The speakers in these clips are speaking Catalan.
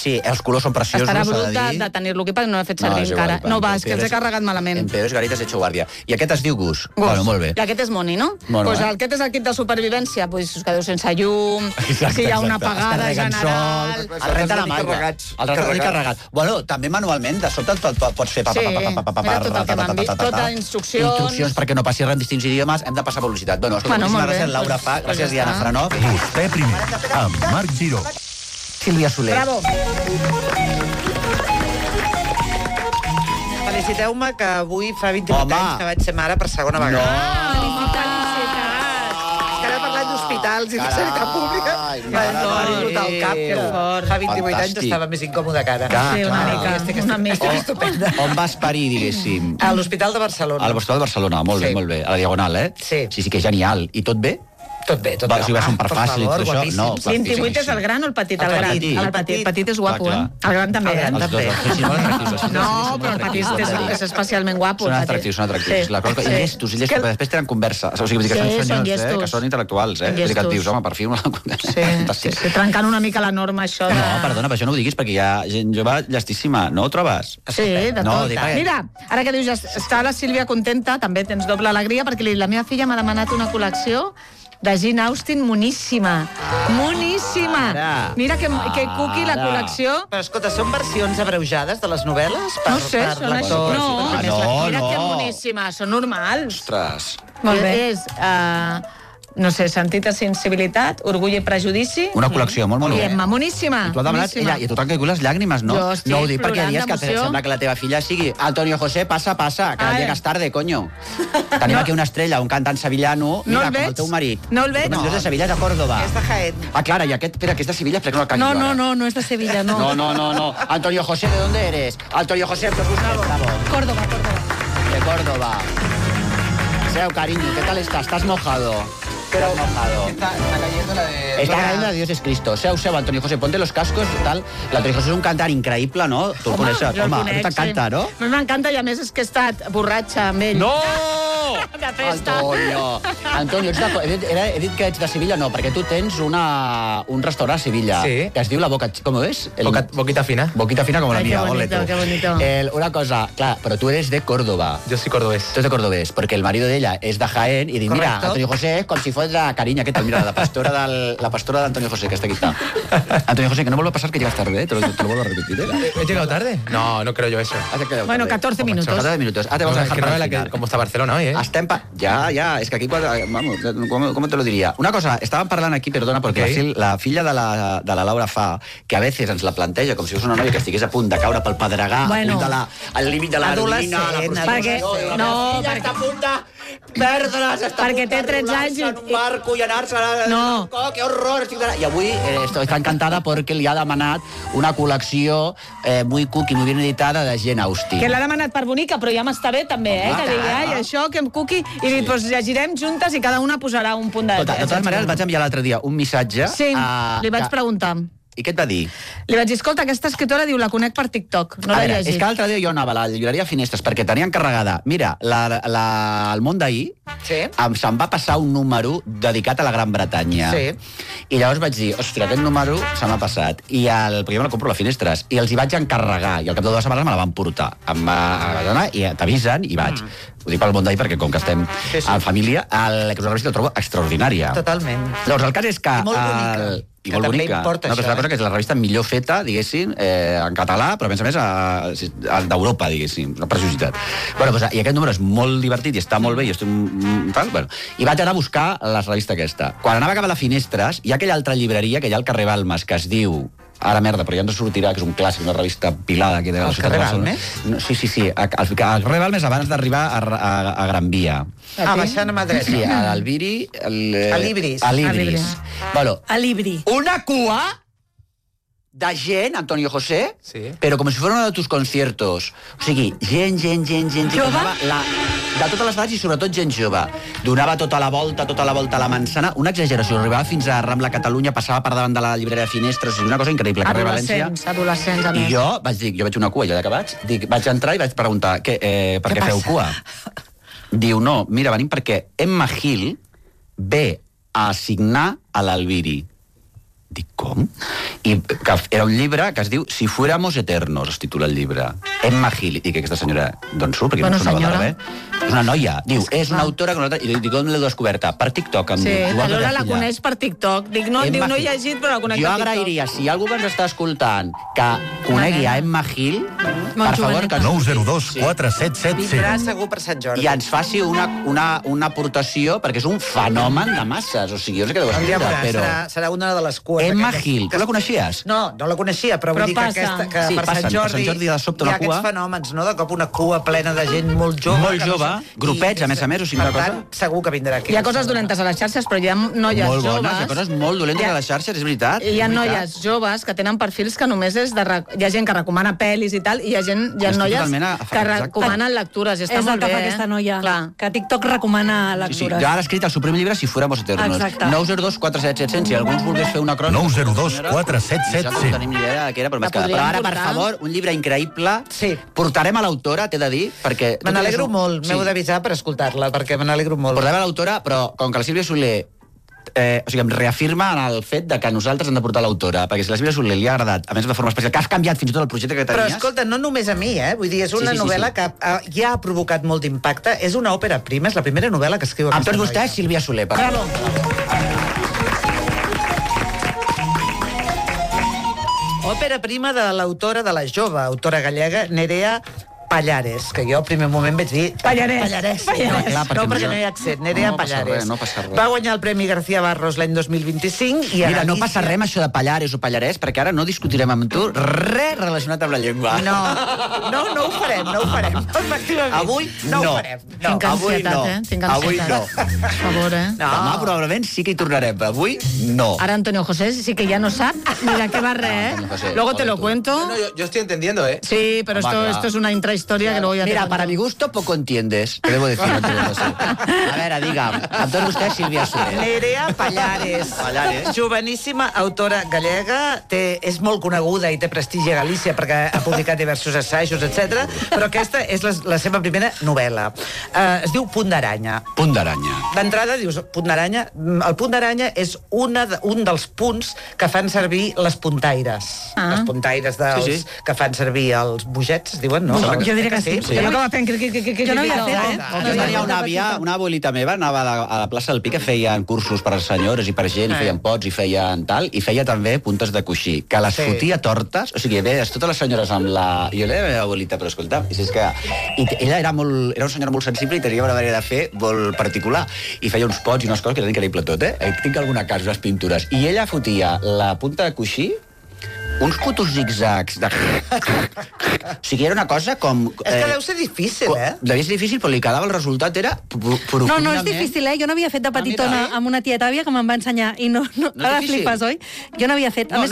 Sí, els colors són preciosos, Estarà s'ha brut de dir. de tenir-lo aquí perquè no l'he fet servir és igual, encara. No, va, és que els he carregat malament. En peores garitas hecho guàrdia. I aquest es diu Gus. Bueno, molt bé. I aquest és Moni, no? Bueno, Pues aquest és el kit de supervivència. Pues us quedeu sense llum, si hi ha una apagada general... El renta la malla. El renta carregat. Bueno, també manualment, de sobte pots fer... Sí, mira tot el que m'han dit. Tota instruccions perquè no passi res en distints idiomes, hem de passar publicitat. Bueno, escolta, moltíssimes gràcies, Laura Fa, gràcies, Diana Franov. Vostè primer, amb Marc Giró. Sílvia Soler. Bravo. Feliciteu-me que avui fa 28 anys que vaig ser mare per segona vegada. Que ara parlant d'hospitals i de sanitat pública m'ha vingut al cap que fa 28 anys estava més incòmode que ara. Sí, una mica. Estic estupenda. On vas parir, diguéssim? A l'Hospital de Barcelona. A l'Hospital de Barcelona, molt bé, molt bé. A la Diagonal, eh? Sí. Sí, que genial. I tot bé? Tot bé, tot bé. Si vas un per fàcil i tot això, no. 28 és el gran o el petit? El gran. El petit és guapo, eh? El gran també, eh? Els dos, sí, molt atractius. No, però el petit és especialment guapo. Són atractius. I llestos, perquè després tenen conversa. O sigui, que són senyors, que són intel·lectuals, eh? Educatius, home, per fi una... Sí, trencant una mica la norma, això de... No, perdona, però això no ho diguis, perquè hi ha gent jove llestíssima, no ho trobes? Sí, de tot. Mira, ara que dius, està la Sílvia contenta, també tens doble alegria, perquè la meva filla m'ha demanat una col·lecció de Jane Austen moníssima. Moníssima. Mira que cookie la col·lecció. Però escolta, són versions abreujades de les novel·les? No sé, són així. No, mira que no. moníssima, són normals. Ostres. Molt bé. És, no sé, sentit i sensibilitat, orgull i prejudici. Una col·lecció molt I Emma, moníssima. I tu has demanat, ella, i tu t'han caigut les llàgrimes, no? Jo estic No ho dic perquè plorant dies que d'emoció. sembla que la teva filla sigui Antonio José, passa, que llegas tarde, coño. Tenim aquí una estrella, un cantant sevillano, mira, com el teu marit. No el veig. No és de Sevilla, és de Córdoba. És de Jaén. Ah, Clara, i aquest, espera, que és de Sevilla, espera que no el canvi jo ara. No és de Sevilla, no. No. Antonio José, ¿de dónde eres? Antonio José, bravo. Córdoba. De Córdoba. Seu, cariño, ¿qué tal estás? ¿Estás mojado? Pero mojado. Está cayendo la de... Está cayendo la de Dios es Cristo. Seu, Antonio José, ponte los cascos, tal. L'Antonio José és un cantant increïble, no? Tu el coneixes? Home, a tu t'encanta, no? M'encanta i a més és que he estat borratxa amb ell. No! De festa. Antonio, he dit que ets de Sevilla, no, perquè tu tens un restaurant a Sevilla que es diu La Boca... Com és? Boquita Fina. Boquita Fina como la mía, ole tú. Qué bonito. Una cosa, claro, pero tú eres de Córdoba. Yo soy cordobés. Tú eres de cordobés, porque el marido de ella es de Jaén y dic, mira, Antonio José, com si fos la cariña, ¿qué tal? Mira, la pastora de Antonio José, que está aquí. Antonio José, que no vuelva a pasar que llegas tarde, te lo vuelvo a repetir. ¿He llegado tarde? No creo yo eso. Bueno, 14 minutos. 14 minutos. Ah, te vamos a dejar para el final. ¿Cómo está Barcelona hoy, Ya, es que aquí, vamos, ¿cómo te lo diría? Una cosa, estaban parlant aquí, perdona, perquè la filla de la Laura Fa, que a veces ens la planteja com si fos una noia que estigués a punt de caure pel pedregar, al límit de l'heroïna, la prostitució, la filla està a punt de perdre-les, està a punt d'enrolar-se en un barco i anar-se a... Que horror! I avui està encantada perquè li ha demanat una col·lecció muy cookie, muy bien editada de Jane Austen. Que l'ha demanat per bonica, però ja m'està bé també, que digui, ai, això, que em cookie, i li pues, llegirem juntes i cada una posarà un punt de... De totes maneres, vaig enviar l'altre dia un missatge... Sí, li vaig preguntar. I què et va dir? Li vaig dir, escolta, aquesta escriptora diu, la conec per TikTok, no l'he llegit. És que l'altre dia jo anava a la llibreria Finestres perquè tenia encarregada, mira, el món d'ahir se'm va passar un número dedicat a la Gran Bretanya. I llavors vaig dir, ostres, aquest número se m'ha passat. Perquè jo me la compro a la Finestres. I els hi vaig encarregar, i al cap de 2 setmanes me la van portar. Em va donar, i t'avisen, i vaig. Ho dic pel món d'ahir perquè com que estem en família, la revista la trobo extraordinària. Totalment. Llavors, el cas és que... Molt bonica. I molt bonica. No, però és una cosa que és la revista millor feta, diguéssim, en català, però a més d'Europa, diguéssim, una preciositat. Bueno, doncs, i aquest número és molt divertit i està molt bé, i estic bueno, i vaig anar a buscar la revista aquesta. Quan anava cap a la Finestres, hi ha aquella altra llibreria que hi ha al carrer Balmes, que es diu... Ara, merda, però ja ens sortirà, que és un clàssic, una revista pilada aquí de la ciutat de Barcelona. Sí. Al carrer Balmes abans d'arribar a Gran Via. Baixant a mà dreta. Sí, a l'Albiri... A l'Ibris. A l'Ibris. Bueno, a l'Ibri. Una cua de gent, Antonio José, però com si fos uno de tus conciertos. O sigui, gent. Jove? De totes les edats i sobretot gent jove. Donava tota la volta a la manzana. Una exageració. Arribava fins a Rambla Catalunya, passava per davant de la llibreria Finestres, una cosa increïble. Adolescents, a més. I jo vaig una cua, ja que vaig entrar i vaig preguntar per què feu cua? Diu, no, mira, venim perquè Emma Hill ve a assignar a l'Albiri. Dic, com? I que era un llibre que es diu Si fuéramos eternos, es titula el llibre. Emma Hill, i que aquesta senyora d'on surt, perquè no sonava de res. És una noia, diu, és una autora que nosaltres... I dic, on l'he descoberta? Per TikTok. Sí, la Lola la coneix per TikTok. Dic, no he llegit, però la conec per TikTok. Jo agrairia, si algú ens està escoltant, que conegui a Emma Hill, per favor, que 902 477 Vindrà segur per Sant Jordi. i ens faci una aportació, perquè és un fenomen de masses. O sigui, jo no sé què deu escriure, però... Serà una de les cues. Emma Hill, tu la coneixies? No, no la coneixia, però vull dir que per Sant Jordi de sobte hi una ha aquests fenòmens, no? De cop una cua plena de gent molt jove. Molt jove, grupets, a més, o sigui, una cosa... Per tant, segur que vindrà aquí. Hi ha coses dolentes a les xarxes, però hi ha noies molt bones, joves... hi ha coses molt dolentes a les xarxes, és veritat. Hi ha noies joves que tenen perfils que només és de... Hi ha gent que recomana pel·lis i tal, i hi ha noies que recomanen lectures, i està molt bé. És el que fa aquesta noia, que TikTok recomana lectures. Jo ara he escrit el seu primer llibre, Si fuéramos eternos. 902 477 100, si algú ens volgués fer una crònica... 902 477 100. No tenim ni idea de què era, però ara, per favor, un llibre increïble. Portarem a l'autora, t'he de dir, perquè... Me n'alegro molt, m'heu d'avisar per escoltar-la, perquè me n'alegro molt. Portarem a l'autora, però com que la Sílvia Soler em reafirma en el fet de que nosaltres hem de portar l'autora, perquè si la Sílvia Soler li ha agradat, a més de forma especial, que has canviat fins i tot el projecte que tenies... Però escolta, no només a mi, vull dir, és una novel·la que ja ha provocat molt d'impacte, és una òpera prima, és la primera novel·la que escriu aquesta noia. Amb tots vostès, Sílvia Soler, per favor. Òpera prima de l'autora, de la jove autora gallega, Nerea Pallares, que jo al primer moment vaig dir... Pallares. No, perquè no hi ha accent. Nerea Pallares. No passa res. Va guanyar el Premi García Barros l'any 2025 i Mira, no passa res amb això de Pallares o Pallarès, perquè ara no discutirem amb tu res relacionat amb la llengua. No ho farem. Efectivament. Avui no no. ho farem. Tinc ansietat, Tinc ansietat. Avui no. Per favor, Demà probablement sí que hi tornarem, però avui no. Ahora Antonio José sí que ya no sabe ni de qué va res, Luego te lo cuento. No, yo estoy entendiendo, Sí, pero esto es una intrahistoria que luego ya... Mira, para mi gusto poco entiendes, te debo decir, Antonio José. A veure, digue'm, amb tot vostè, Sílvia Soler. Nerea Pallares. Joveníssima autora gallega, és molt coneguda i té prestigi a Galícia perquè ha publicat diversos assajos, etc. Però aquesta és la seva primera novel·la. Es diu Punt d'aranya. Punt d'aranya. D'entrada dius, punt d'aranya. El punt d'aranya és un dels punts que fan servir les puntaires. Les puntaires que fan servir els bugets, diuen, no? Jo diria que sí. Jo no havia fet, Jo tenia una àvia, una abuelita meva, anava a la plaça del Pi, que feien cursos per a senyores i per a gent, i feien pots, i feien tal, i feia també puntes de coixí, que les fotia tortes, o sigui, veies totes les senyores amb la... Jo la meva abuelita, però escolta, és que... I ella era una senyora molt sensible i tenia una manera de fer molt particular, i feia uns pots i unes coses que era increïble tot, Tinc alguna casa, unes pintures. I ella fotia la punta de coixí, uns putos zigzags de... O sigui, era una cosa com... És que deu ser difícil, Devia ser difícil, però li quedava el resultat, era profundament... No és difícil, Jo n'havia fet de petitona amb una tieta àvia que me'n va ensenyar, i no ara flipes, oi? Jo n'havia fet. A més,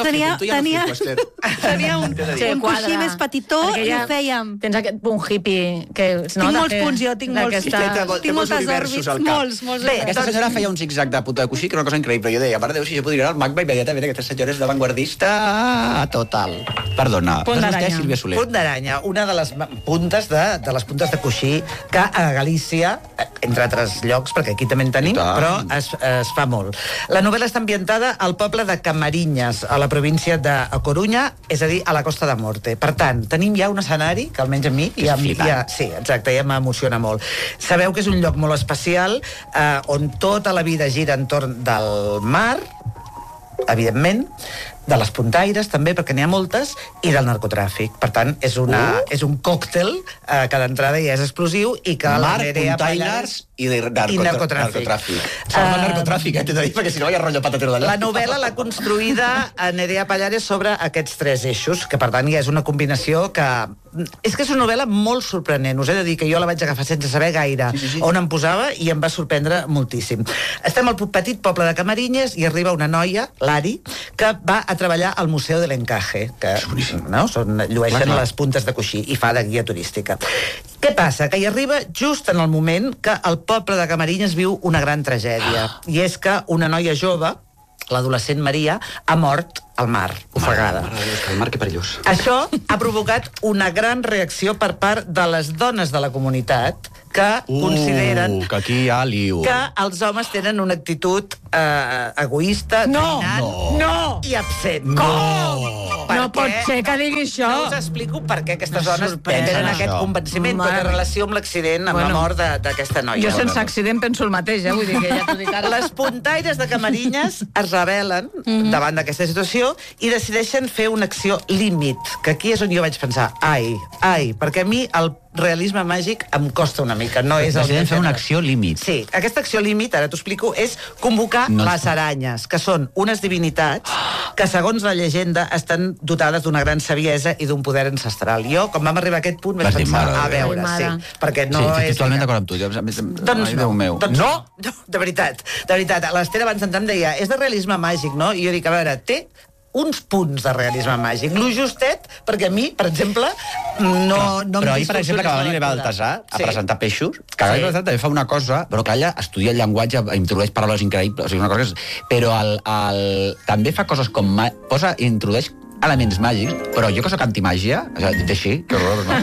tenia un coixí més petitó i ho fèiem. Tens aquest punt hippie que... Tinc molts punts, jo, tinc moltes òrbits, molts. Bé, aquesta senyora feia un zigzag de puta de coixí, que era una cosa increïble. Jo deia, a part de Déu, si jo podria anar al MACBA immediatament, aquesta senyora és d'avantguardista total. Perdona. Punt d'aranya. Sílvia Soler. Punt d'aranya, una de les puntes de coixí que a Galícia, entre altres llocs, perquè aquí també en tenim, però es fa molt. La novel·la està ambientada al poble de Camariñas, a la província de Corunya, és a dir, a la Costa de Morte. Per tant, tenim ja un escenari que almenys a mi ja m'emociona molt. Sabeu que és un lloc molt especial on tota la vida gira entorn del mar, evidentment, de les puntaires també, perquè n'hi ha moltes, i del narcotràfic. Per tant, és un còctel que d'entrada ja és explosiu i que la Nerea Pallares... i narcotràfic. Sort del narcotràfic, t'he de dir, perquè si no hi ha rotllo patatero d'allà. La novel·la l'ha construïda a Nerea Pallares sobre aquests tres eixos, que per tant ja és una combinació que... És que és una novel·la molt sorprenent. Us he de dir que jo la vaig agafar sense saber gaire on em posava i em va sorprendre moltíssim. Estem al petit poble de Camariñas i arriba una noia, l'Ari, que va a treballar al Museu de l'Encaje, que llueixen les puntes de coixí i fa de guia turística. Què passa? Que hi arriba just en el moment que el poble de Camariñas viu una gran tragèdia, i és que una noia jove, l'adolescent Maria, ha mort al mar, ofegada. El mar, que perillós. Això ha provocat una gran reacció per part de les dones de la comunitat que consideren que aquí hi ha liu. que els homes tenen una actitud egoista, dominant i absent. No pot ser que digui això. No us explico per què aquestes dones tenen aquest convenciment, però en relació amb l'accident, amb la mort d'aquesta noia. Jo sense accident penso el mateix, vull dir que ja t'ho dic ara. Les puntaires de Camarinyes es rebel·len davant d'aquesta situació i decideixen fer una acció límit, que aquí és on jo vaig pensar, perquè a mi el realisme màgic em costa una mica. Decidem fer una acció límit. Sí, aquesta acció límit, ara t'ho explico, és convocar les aranyes, que són unes divinitats que, segons la llegenda, estan dotades d'una gran saviesa i d'un poder ancestral. Jo, quan vam arribar a aquest punt, vaig pensar, a veure, perquè no és... Sí, totalment d'acord amb tu. Doncs no, de veritat. L'Esther abans d'entrar em deia, és de realisme màgic, no? I jo dic, a veure, té uns punts de realisme màgic. Lo justet, perquè a mi, per exemple, no però ahir, per exemple, que va venir Baltasar a presentar peixos, que també fa una cosa, però que ella estudia el llenguatge, introdueix paraules increïbles, o sigui, una cosa però també fa coses com... introdueix elements màgics, però jo que soc antimàgia, dit així, que horror, no?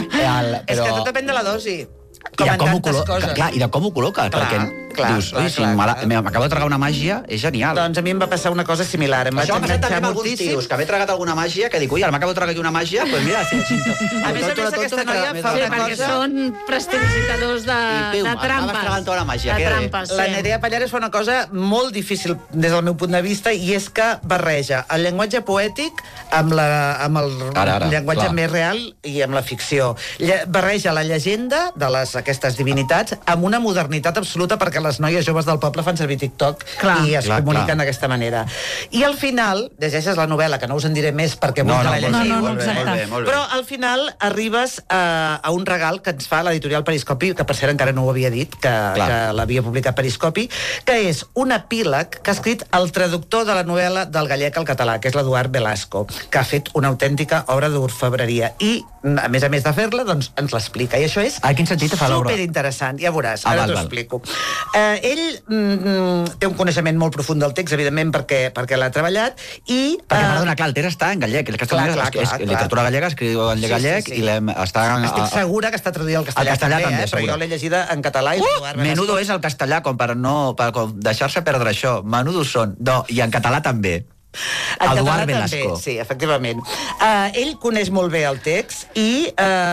És que tot depèn de la dosi. I de com ho col·loca, perquè dius, m'acabo de tragar una màgia, és genial. Doncs a mi em va passar una cosa similar. Això m'ha passat també amb alguns tios, que m'he tragat alguna màgia, que dic, ui, ara m'acabo de tragar aquí una màgia, doncs mira... A més, aquesta noia fa una cosa... perquè són prestidigitadors de trampes. La Nerea Pallares fa una cosa molt difícil des del meu punt de vista, i és que barreja el llenguatge poètic amb el llenguatge més real i amb la ficció. Barreja la llegenda de aquestes divinitats amb una modernitat absoluta, perquè les noies joves del poble fan servir TikTok i es comuniquen d'aquesta manera. I al final, llegeixes la novel·la, que no us en diré més perquè vull que la llegiu, però al final arribes a un regal que ens fa l'editorial Periscopi, que per cert encara no ho havia dit, que l'havia publicat Periscopi, que és un epíleg que ha escrit el traductor de la novel·la del gallec al català, que és l'Eduard Velasco, que ha fet una autèntica obra d'orfebreria. I, a més de fer-la, doncs ens l'explica. I això és superinteressant, ja veuràs, ara t'ho explico. Ell té un coneixement molt profund del text, evidentment, perquè l'ha treballat, i... Perquè, perdona, clar, el text està en gallec, és literatura gallega, escriu en gallec, i estic segura que està traduït al castellà també, però jo l'he llegida en català. Menudo és el castellà, com per deixar-se perdre això. Menudo són. I en català també. Eduard Velasco. Sí, efectivament. Ell coneix molt bé el text i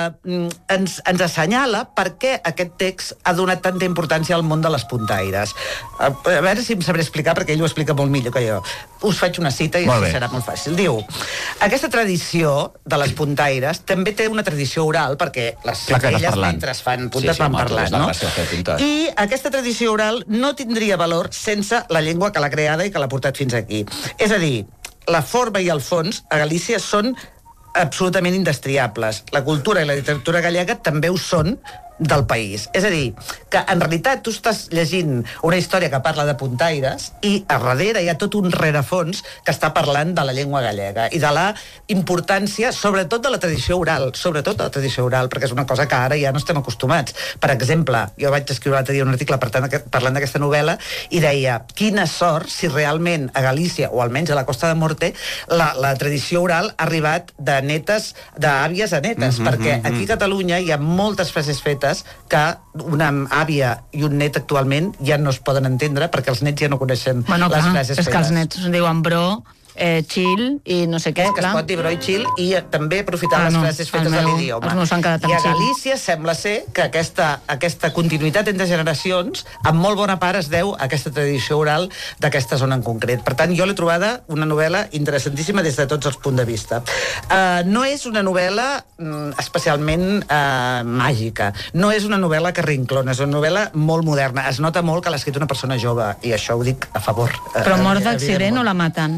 ens assenyala per què aquest text ha donat tanta importància al món de les puntaires. A veure si em sabré explicar, perquè ell ho explica molt millor que jo. Us faig una cita i serà molt fàcil. Diu, aquesta tradició de les puntaires també té una tradició oral, perquè elles mentre fan puntes van parlant, no? I aquesta tradició oral no tindria valor sense la llengua que l'ha creada i que l'ha portat fins aquí. És a dir, la forma i el fons a Galícia són absolutament indestriables. La cultura i la literatura gallega també ho són del país. És a dir, que en realitat tu estàs llegint una història que parla de puntaires i a darrere hi ha tot un rerefons que està parlant de la llengua gallega i de la importància, sobretot de la tradició oral, perquè és una cosa que ara ja no estem acostumats. Per exemple, jo vaig escriure l'altre dia un article parlant d'aquesta novel·la i deia, quina sort si realment a Galícia, o almenys a la Costa de Morte, la tradició oral ha arribat de netes, d'àvies a netes, perquè aquí a Catalunya hi ha moltes frases fetes que una àvia i un net actualment ja no es poden entendre perquè els nets ja no coneixen les frases fetes. És que els nets diuen bro, chill i no sé què. És que es pot dir bro i chill i també aprofitar les frases fetes de l'idioma. I a Galícia sembla ser que aquesta continuïtat entre generacions en molt bona part es deu a aquesta tradició oral d'aquesta zona en concret. Per tant, jo l'he trobada una novel·la interessantíssima des de tots els punts de vista. No és una novel·la especialment màgica. No és una novel·la que rinclona, és una novel·la molt moderna. Es nota molt que l'ha escrit una persona jove i això ho dic a favor. Però mor d'accident o la maten?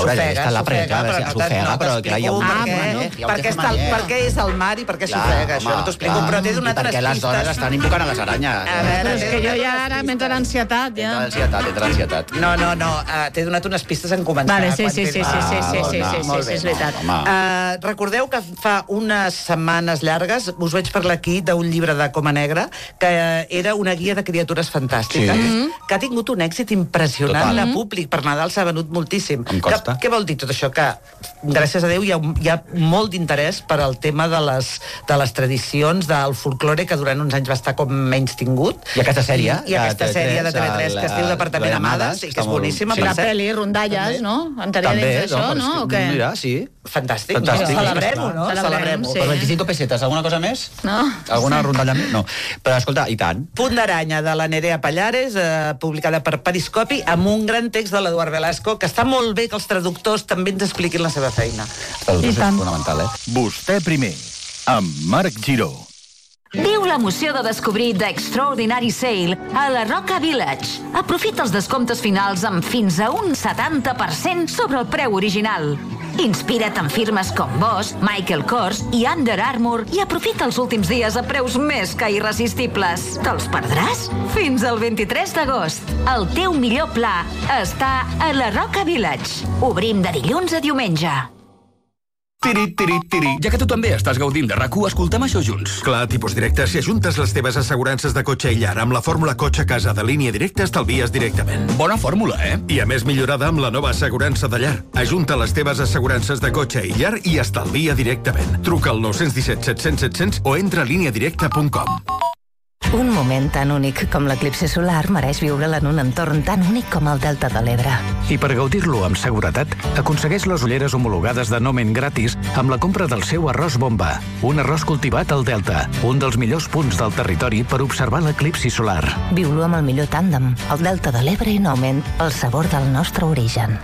S'ofega, però que hi ha un per què és el mar i per què s'ofega, això no t'ho explico, però t'he donat unes pistes. Perquè les dones estan invocant a les aranyes. Però és que jo ja ara m'entra l'ansietat, ja. Entra l'ansietat. No, t'he donat unes pistes en començar. Vale, sí, és veritat. Recordeu que fa unes setmanes llargues us vaig parlar aquí d'un llibre de Coma Negra que era una guia de criatures fantàstiques que ha tingut un èxit impressionant de públic. Per Nadal s'ha venut moltíssim. Em costa. boca. Què vol dir tot això? Que, gràcies a Déu, hi ha molt d'interès per al tema de les tradicions, del folklore, que durant uns anys va estar com menys tingut. I aquesta sèrie. I aquesta sèrie de TV3 que es diu Departament Amades, i que és boníssima. Sí, la pel·li Rondalles, no? Entraria dins d'això, no? O què? Mira, sí. Fantàstic. Celebrem-ho, no? Celebrem-ho. Per 25 pessetes, alguna cosa més? No. Alguna rondalla més? No. Però, escolta, i tant. Punt d'aranya, de la Nerea Pallares, publicada per Periscopi, amb un gran text de l'Eduard Velasco, que està molt bé que els traductors també ens expliquin la seva feina. És fonamental, Vostè primer, amb Marc Giró. Viu l'emoció de descobrir The Extraordinary Sale a la Roca Village. Aprofita els descomptes finals amb fins a un 70% sobre el preu original. Inspira't en firmes com Boss, Michael Kors i Under Armour i aprofita els últims dies a preus més que irresistibles. Te'ls perdràs? Fins al 23 d'agost. El teu millor pla està a la Roca Village. Obrim de dilluns a diumenge. Tiri, tiri, tiri. Ja que tu també estàs gaudint de RAC1, escoltem això junts. Clar, tipus directe, si ajuntes les teves assegurances de cotxe i llar amb la fórmula cotxe casa de Línia Directa, estalvies directament. Bona fórmula, I a més millorada amb la nova assegurança de llar. Ajunta les teves assegurances de cotxe i llar i estalvia directament. Truca al 917 700 700 o entra a lineadirecta.com. Un moment tan únic com l'eclipsi solar mereix viure'l en un entorn tan únic com el Delta de l'Ebre. I per gaudir-lo amb seguretat, aconsegueix les ulleres homologades de Nomen gratis amb la compra del seu arròs bomba, un arròs cultivat al Delta, un dels millors punts del territori per observar l'eclipsi solar. Viu-lo amb el millor tàndem, el Delta de l'Ebre i Nomen, el sabor del nostre origen.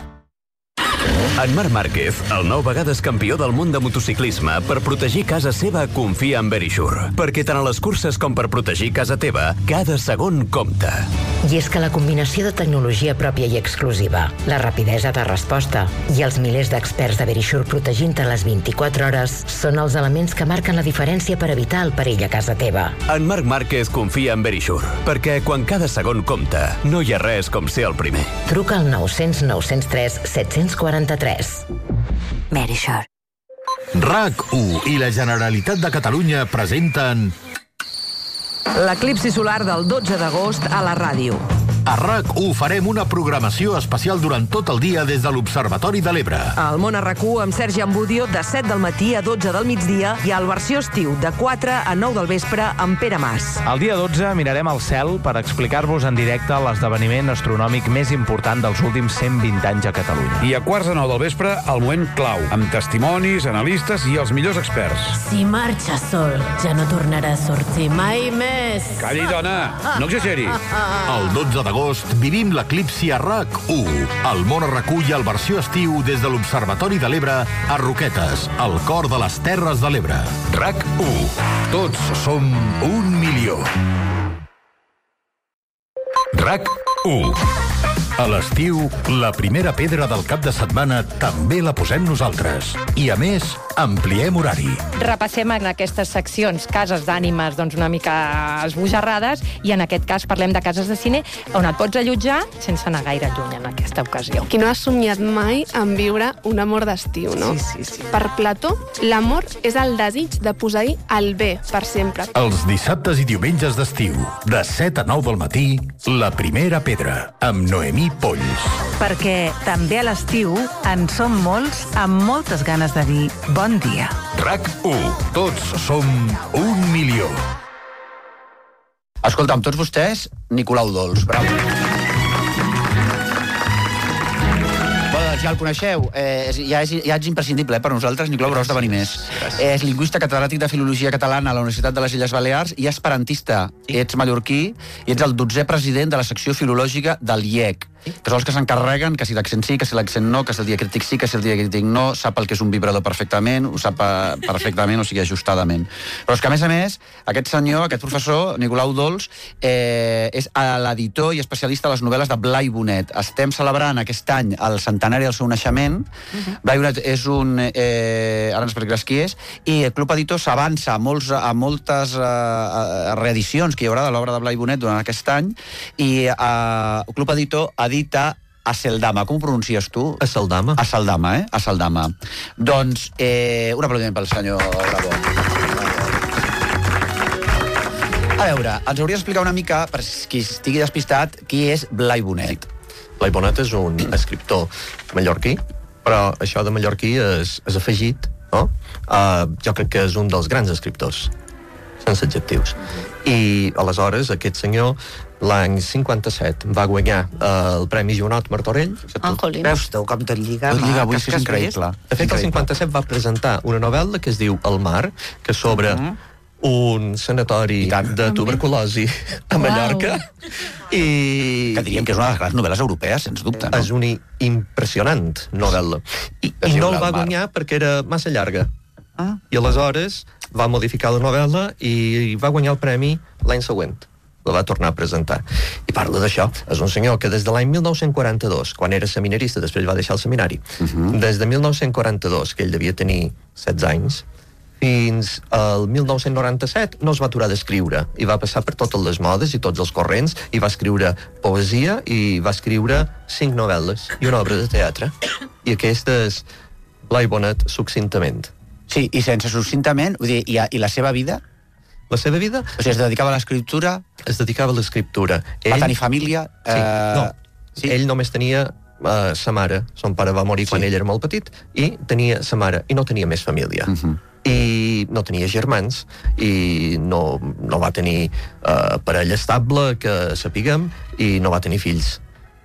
En Marc Márquez, el 9 vegades campió del món de motociclisme, per protegir casa seva confia en Verisure. Perquè tant a les curses com per protegir casa teva, cada segon compta. I és que la combinació de tecnologia pròpia i exclusiva, la rapidesa de resposta i els milers d'experts de Verisure protegint-te les 24 hores són els elements que marquen la diferència per evitar el perill a casa teva. En Marc Márquez confia en Verisure, perquè quan cada segon compta, no hi ha res com ser el primer. Truca al 900 903 743. Verisure. RAC1 i la Generalitat de Catalunya presenten l'eclipsi solar del 12 d'agost a la ràdio. A RAC1 farem una programació especial durant tot el dia des de l'Observatori de l'Ebre. Al Món a RAC1 amb Sergi Ambudio de 7 del matí a 12 del migdia i al versió estiu de 4 a 9 del vespre amb Pere Mas. El dia 12 mirarem al cel per explicar-vos en directe l'esdeveniment astronòmic més important dels últims 120 anys a Catalunya. I a quarts de 9 del vespre, el moment clau, amb testimonis, analistes i els millors experts. Si marxa sol, ja no tornarà a sortir mai més. Calli, dona, no exageri. El 12 d'agost vivim l'eclipsi a RAC1. El Món a RAC1 i el versió estiu des de l'Observatori de l'Ebre a Roquetes, al cor de les Terres de l'Ebre. RAC1. Tots som 1 milió. RAC1. A l'estiu, la primera pedra del cap de setmana també la posem nosaltres. I, a més, ampliem horari. Repassem en aquestes seccions cases d'ànimes doncs una mica esbojarrades i en aquest cas parlem de cases de cine on et pots allotjar sense anar gaire lluny en aquesta ocasió. Qui no ha somiat mai en viure un amor d'estiu, no? Sí. Per Plató, l'amor és el desig de posar-hi el bé per sempre. Els dissabtes i diumenges d'estiu, de 7 a 9 del matí, la primera pedra, amb Noemí Polls. Perquè també a l'estiu en som molts amb moltes ganes de dir bon dia. RAC1. Tots som 1 milió. Escolta, amb tots vostès, Nicolau Dols. Bravo. Ja el coneixeu, ja ets imprescindible per nosaltres, Nicolau, però has de venir més. És lingüista catedràtic de Filologia Catalana a la Universitat de les Illes Balears i esperantista. Ets mallorquí i ets el 12è president de la secció filològica del IEC, que són els que s'encarreguen que si l'accent sí, que si l'accent no, que si el diacrític sí, que si el diacrític no, sap el que és un vibrador perfectament, ho sap perfectament, o sigui, ajustadament. Però és que, a més, aquest senyor, aquest professor, Nicolau Dols, és l'editor i especialista a les novel·les de Blai Bonet. Estem celebrant aquest any el centenari del seu naixement. Blai Bonet és un... ara ens explicaràs qui és, i el Club Editor s'avança a moltes reedicions que hi haurà de l'obra de Blai Bonet durant aquest any, i el Club Editor edita Aceldama. Com ho pronuncies tu? Aceldama. Aceldama, Aceldama. Doncs, un aplaudiment pel senyor Bravo. A veure, ens hauries d'explicar una mica, per qui estigui despistat, qui és Blai Bonet. Blai Bonet és un escriptor mallorquí, Però això de mallorquí és afegit, no? Jo crec que és un dels grans escriptors, sense adjectius. I aleshores aquest senyor l'any 57 va guanyar el Premi Junot Martorell. Veus tu com tot lliga? Tot lliga, avui és increïble. De fet, el 57 va presentar una novel·la que es diu El mar, que és sobre un sanatori de tuberculosi a Mallorca. I... Que diríem que és una de les grans novel·les europees, sens dubte, no? És una impressionant novel·la. I no el va guanyar perquè era massa llarga. I aleshores va modificar la novel·la i va guanyar el premi l'any següent. La va tornar a presentar. I parla d'això. És un senyor que des de l'any 1942, quan era seminarista, després va deixar el seminari, des de 1942, que ell devia tenir 16 anys, fins al 1997 no es va aturar d'escriure i va passar per totes les modes i tots els corrents i va escriure poesia i va escriure 5 novel·les i una obra de teatre. I aquesta és Blai Bonet succintament. Sí, i sense succintament, vull dir, i la seva vida? La seva vida? O sigui, es dedicava a l'escriptura? Es dedicava a l'escriptura. Va tenir família? Sí. Ell només tenia sa mare. Son pare va morir quan ell era molt petit i tenia sa mare i no tenia més família. I no tenia germans i no va tenir parella estable, que sapiguem, i no va tenir fills.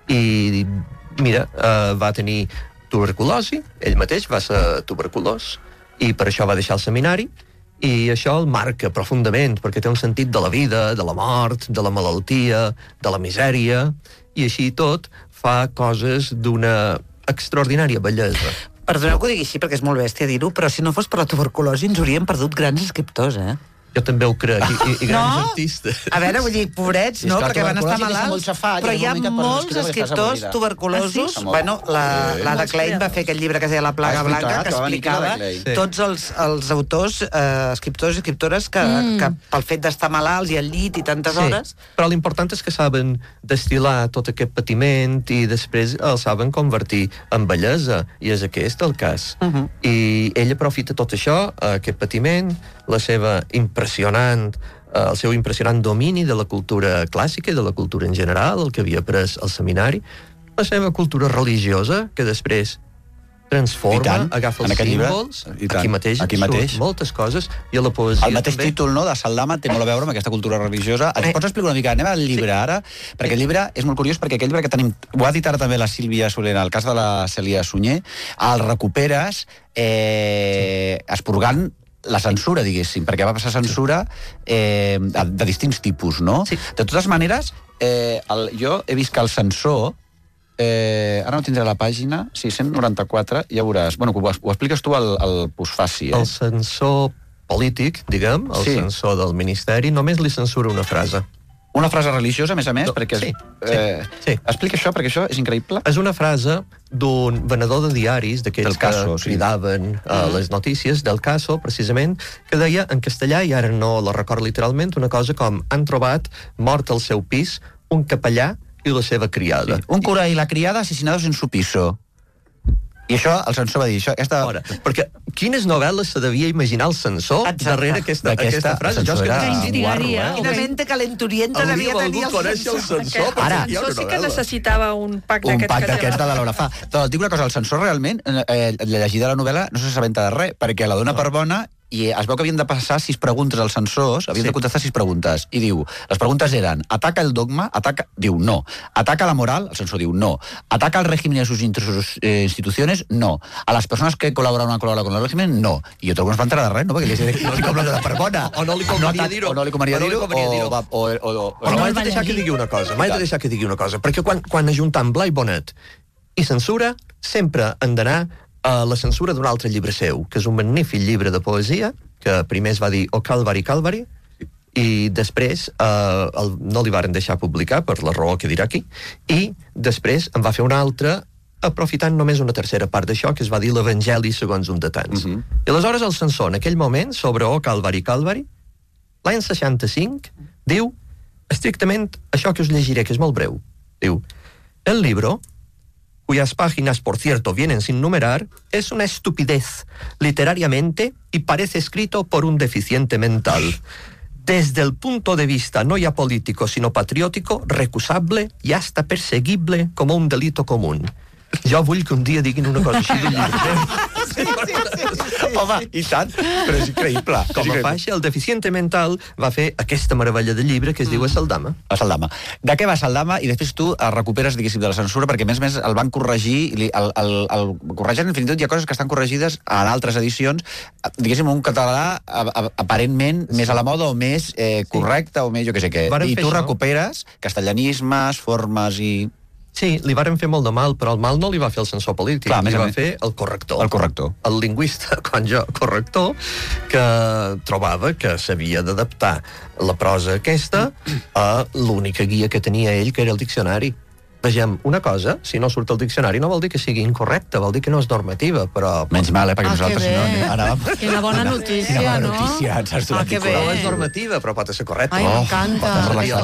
I mira, va tenir tuberculosi, ell mateix va ser tuberculós, i per això va deixar el seminari, i això el marca profundament, perquè té un sentit de la vida, de la mort, de la malaltia, de la misèria, i així tot fa coses d'una extraordinària bellesa. Perdoneu que ho digui així, perquè és molt bèstia dir-ho, però si no fos per la tuberculosi ens hauríem perdut grans escriptors, Jo també ho crec, i grans artistes. A veure, vull dir, pobrets, no?, perquè van estar malalts, però hi ha molts escriptors tuberculosos. Bueno, l'Ada Klein va fer aquell llibre que es deia La plaga blanca, que explicava tots els autors, escriptors i escriptores que pel fet d'estar malalts i al llit i tantes hores... Però l'important és que saben destil·lar tot aquest patiment i després el saben convertir en bellesa, i és aquest el cas. I ell aprofita tot això, aquest patiment, el seu impressionant domini de la cultura clàssica i de la cultura en general, el que havia après al seminari, la seva cultura religiosa, que després transforma, agafa els símbols, aquí mateix surt moltes coses, i a la poesia el mateix títol, no?, de Saldama té molt a veure amb aquesta cultura religiosa. Ens pots explicar una mica? Anem al llibre ara, perquè el llibre és molt curiós, perquè aquell llibre que tenim, ho ha dit ara també la Sílvia Soler, en el cas de la Cèlia Sunyer, el recuperes expurgant la censura, diguéssim, perquè va passar censura de distints tipus, no? De totes maneres, jo he vist que el censor, ara no tindré la pàgina, 694, ja veuràs. Bueno, ho expliques tu al postfaci, El censor polític, diguem, el censor del Ministeri, només li censura una frase. Una frase religiosa, a més a més, perquè... Explica això, perquè això és increïble. És una frase d'un venedor de diaris, d'aquells que cridaven les notícies, del Caso, precisament, que deia en castellà, i ara no la record literalment, una cosa com: han trobat mort al seu pis un capellà i la seva criada. Un cura i la criada asesinados en su piso. I això, el censor va dir això. Perquè quines novel·les se devia imaginar el censor darrere aquesta frase? Que instigaria. Quina mente calenturienta devia tenir el censor. El censor sí que necessitava un pack d'aquests de la Laura Fa. Però et dic una cosa, el censor realment, llegida la novel·la, no s'assabenta de res, perquè la dona per bona i es veu que havien de passar 6 preguntes als censors, havien de contestar 6 preguntes, i diu, les preguntes eren: ataca el dogma? Diu no. Ataca la moral? El censor diu no. Ataca el régimen y sus instituciones? No. A las personas que colaboran o han colaborado con el régimen? No. I jo trobo que no es va enterar de res, no? Perquè li com la per bona. O no li convenia dir-ho. O no li convenia dir-ho. Però m'has de deixar que digui una cosa. Perquè quan ajuntam Blai Bonet i censura, sempre han d'anar a la censura d'un altre llibre seu, que és un magnífic llibre de poesia, que primer es va dir O Calvari, Calvari, i després no li varen deixar publicar, per la raó que dirà aquí, i després en va fer un altre, aprofitant només una tercera part d'això, que es va dir l'Evangeli segons un de tants. I aleshores el censor, en aquell moment, sobre O Calvari, Calvari, l'any 65, diu estrictament això que us llegiré, que és molt breu. Diu: el libro, cuyas páginas, por cierto, vienen sin numerar, es una estupidez, literariamente, y parece escrito por un deficiente mental. Desde el punto de vista no ya político, sino patriótico, recusable y hasta perseguible como un delito común. Jo vull que un dia diguin una cosa així d'un llibre. Home, i tant, però és increïble. Com a faixa, el deficiente mental va fer aquesta meravella de llibre que es diu A Saldama. A Saldama. De què va Saldama? I després tu el recuperes, diguéssim, de la censura, perquè a més el van corregir, el corregen, fins i tot hi ha coses que estan corregides en altres edicions, diguéssim, un català aparentment més a la moda o més correcte o més jo què sé què. I tu recuperes castellanismes, formes i... Sí, li varen fer molt de mal, però el mal no li va fer el censor polític, li va fer el corrector. El corrector. El lingüista, quan jo, corrector, que trobava que s'havia d'adaptar la prosa aquesta a l'única guia que tenia ell, que era el diccionari. Vegem, una cosa, si no surt el diccionari no vol dir que sigui incorrecta, vol dir que no és normativa, però... Menys mal, perquè nosaltres no anàvem... Quina bona notícia, no? Quina bona notícia, ens has donat no és normativa, però pot ser correcta. Ai, m'encanta.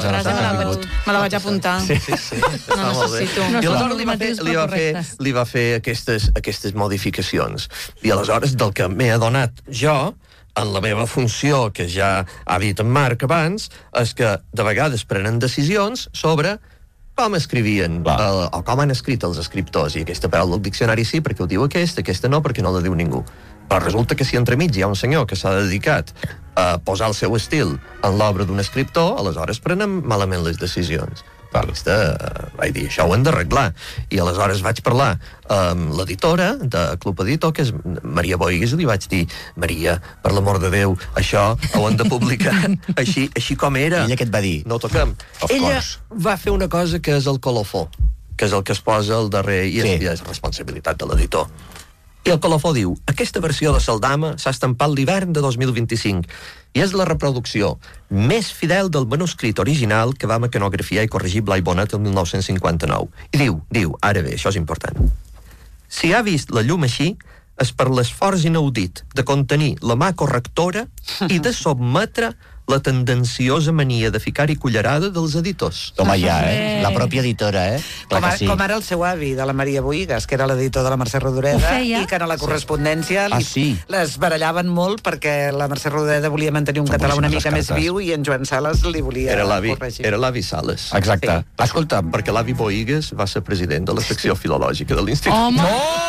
Me la vaig apuntar. Sí. No necessito. I aleshores li va fer aquestes modificacions. I aleshores, del que m'he adonat jo, en la meva funció, que ja ha dit en Marc abans, és que de vegades prenen decisions sobre com escrivien, o com han escrit els escriptors, i aquesta paraula del diccionari sí, perquè ho diu aquesta no, perquè no la diu ningú. Però resulta que si entremig hi ha un senyor que s'ha dedicat a posar el seu estil en l'obra d'un escriptor, aleshores prenen malament les decisions. Vaig dir, això ho hem d'arreglar. I aleshores vaig parlar amb l'editora de Club Editor, que és Maria Boigues, i li vaig dir, Maria, per l'amor de Déu, això ho hem de publicar així com era. I ella què et va dir? No ho toquem. Ella va fer una cosa que és el colofó, que és el que es posa al darrer, i és responsabilitat de l'editor. I el colofó diu, aquesta versió de Saldama s'ha estampat l'hivern de 2025 i és la reproducció més fidel del manuscrit original que va mecanografiar i corregir Blai Bonet el 1959. I diu, ara bé, això és important. Si ha vist la llum així, és per l'esforç inaudit de contenir la mà correctora i de sotmetre la tendenciosa mania de ficar-hi cullerada dels editors. Home, ja, la pròpia editora, Com ara el seu avi, de la Maria Boigues, que era l'editor de la Mercè Rodoreda, i que en la correspondència les barallaven molt perquè la Mercè Rodoreda volia mantenir un català una mica més viu i en Joan Sales li volia corregir. Era l'avi Sales. Exacte. Escolta, perquè l'avi Boigues va ser president de la secció filològica de l'Institut. Home!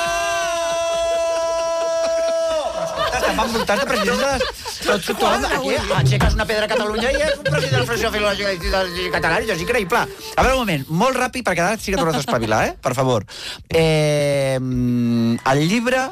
Van voltant de presidents tothom aquí aixeques una pedra a Catalunya i és un president de la Federació Filològica Catalana, això és increïble. A veure, un moment, molt ràpid, perquè ara sí que t'hauràs d'espavilar, per favor. El llibre,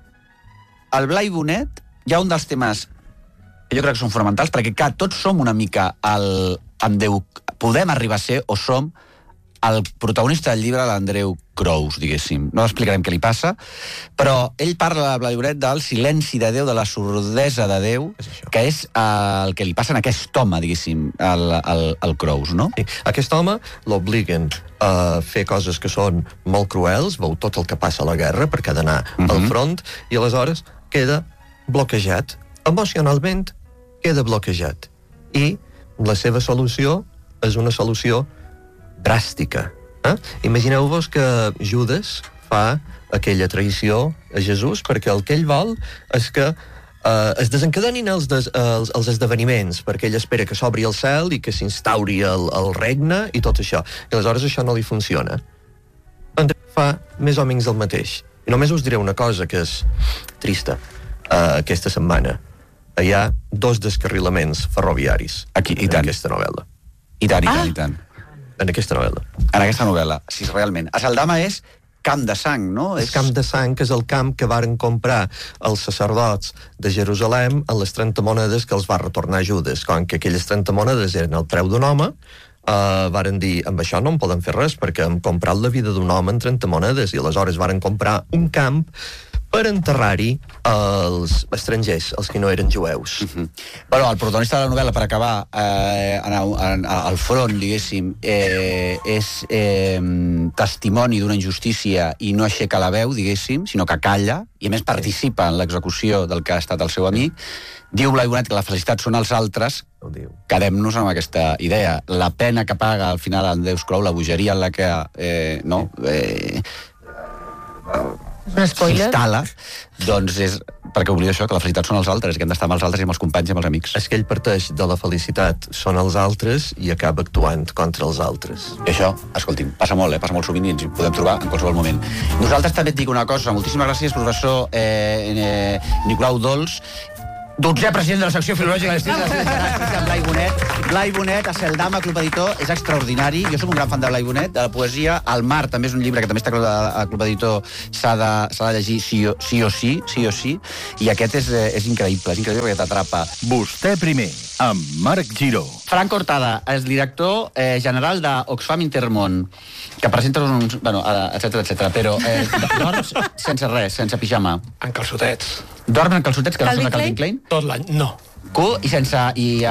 el Blai Bonet, hi ha un dels temes que jo crec que són fonamentals, perquè clar, tots som una mica en Déu, podem arribar a ser o som el protagonista del llibre, l'Andreu Crous, diguéssim. No explicarem què li passa, però ell parla, Blai Bonet, del silenci de Déu, de la sordesa de Déu, que és el que li passa en aquest home, diguéssim, el Crous, no? Sí. Aquest home l'obliguen a fer coses que són molt cruels, veu tot el que passa a la guerra perquè ha d'anar al front, i aleshores queda bloquejat. Emocionalment queda bloquejat. I la seva solució és una solució dràstica. Imagineu-vos que Judas fa aquella traïció a Jesús perquè el que ell vol és que es desencadenin els esdeveniments, perquè ell espera que s'obri el cel i que s'instauri el regne i tot això. I aleshores això no li funciona. Andreu fa més o menys el mateix. I només us diré una cosa que és trista. Aquesta setmana hi ha 2 descarrilaments ferroviaris en aquesta novel·la. I tant. En aquesta novel·la. En aquesta novel·la, sí, realment. A Saldama és camp de sang, no? És camp de sang, que és el camp que varen comprar els sacerdots de Jerusalem en les 30 monedes que els va retornar Judes. Com que aquelles 30 monedes eren el preu d'un home, varen dir, amb això no en poden fer res, perquè hem comprat la vida d'un home en 30 monedes, i aleshores varen comprar un camp per enterrar-hi els estrangers, els que no eren jueus. Bueno, el protagonista de la novel·la, per acabar, al front, diguéssim, és testimoni d'una injustícia i no aixeca la veu, diguéssim, sinó que calla, i a més participa en l'execució del que ha estat el seu amic. Diu Blai Bonet que la felicitat són els altres. Quedem-nos amb aquesta idea. La pena que paga al final en Déu Crous, la bogeria en la que s'instal·la, doncs és perquè oblida això, que la felicitat són els altres, que hem d'estar amb els altres i amb els companys i amb els amics. És que ell parteix de la felicitat, són els altres i acaba actuant contra els altres. I això, escolti'm, passa molt sovint i ens hi podem trobar en qualsevol moment. Nosaltres també et dic una cosa, moltíssimes gràcies, professor Nicolau Dols, 12è president de la secció filològica de l'Institut Blai Bonet. Blai Bonet, a Celdama, Club Editor, és extraordinari. Jo soc un gran fan de Blai Bonet, de la poesia. El Mar també és un llibre que també està a Club Editor, s'ha de llegir sí o sí, i aquest és increïble perquè t'atrapa. Vostè primer, amb Marc Giró. Frank Cortada és director general d'Oxfam Intermón, que presenta uns... Bueno, etcètera, però dorms sense res, sense pijama. En calçotets. Dorms en calçotets, que no són de Calvin Klein? Tot l'any, no. I sense... I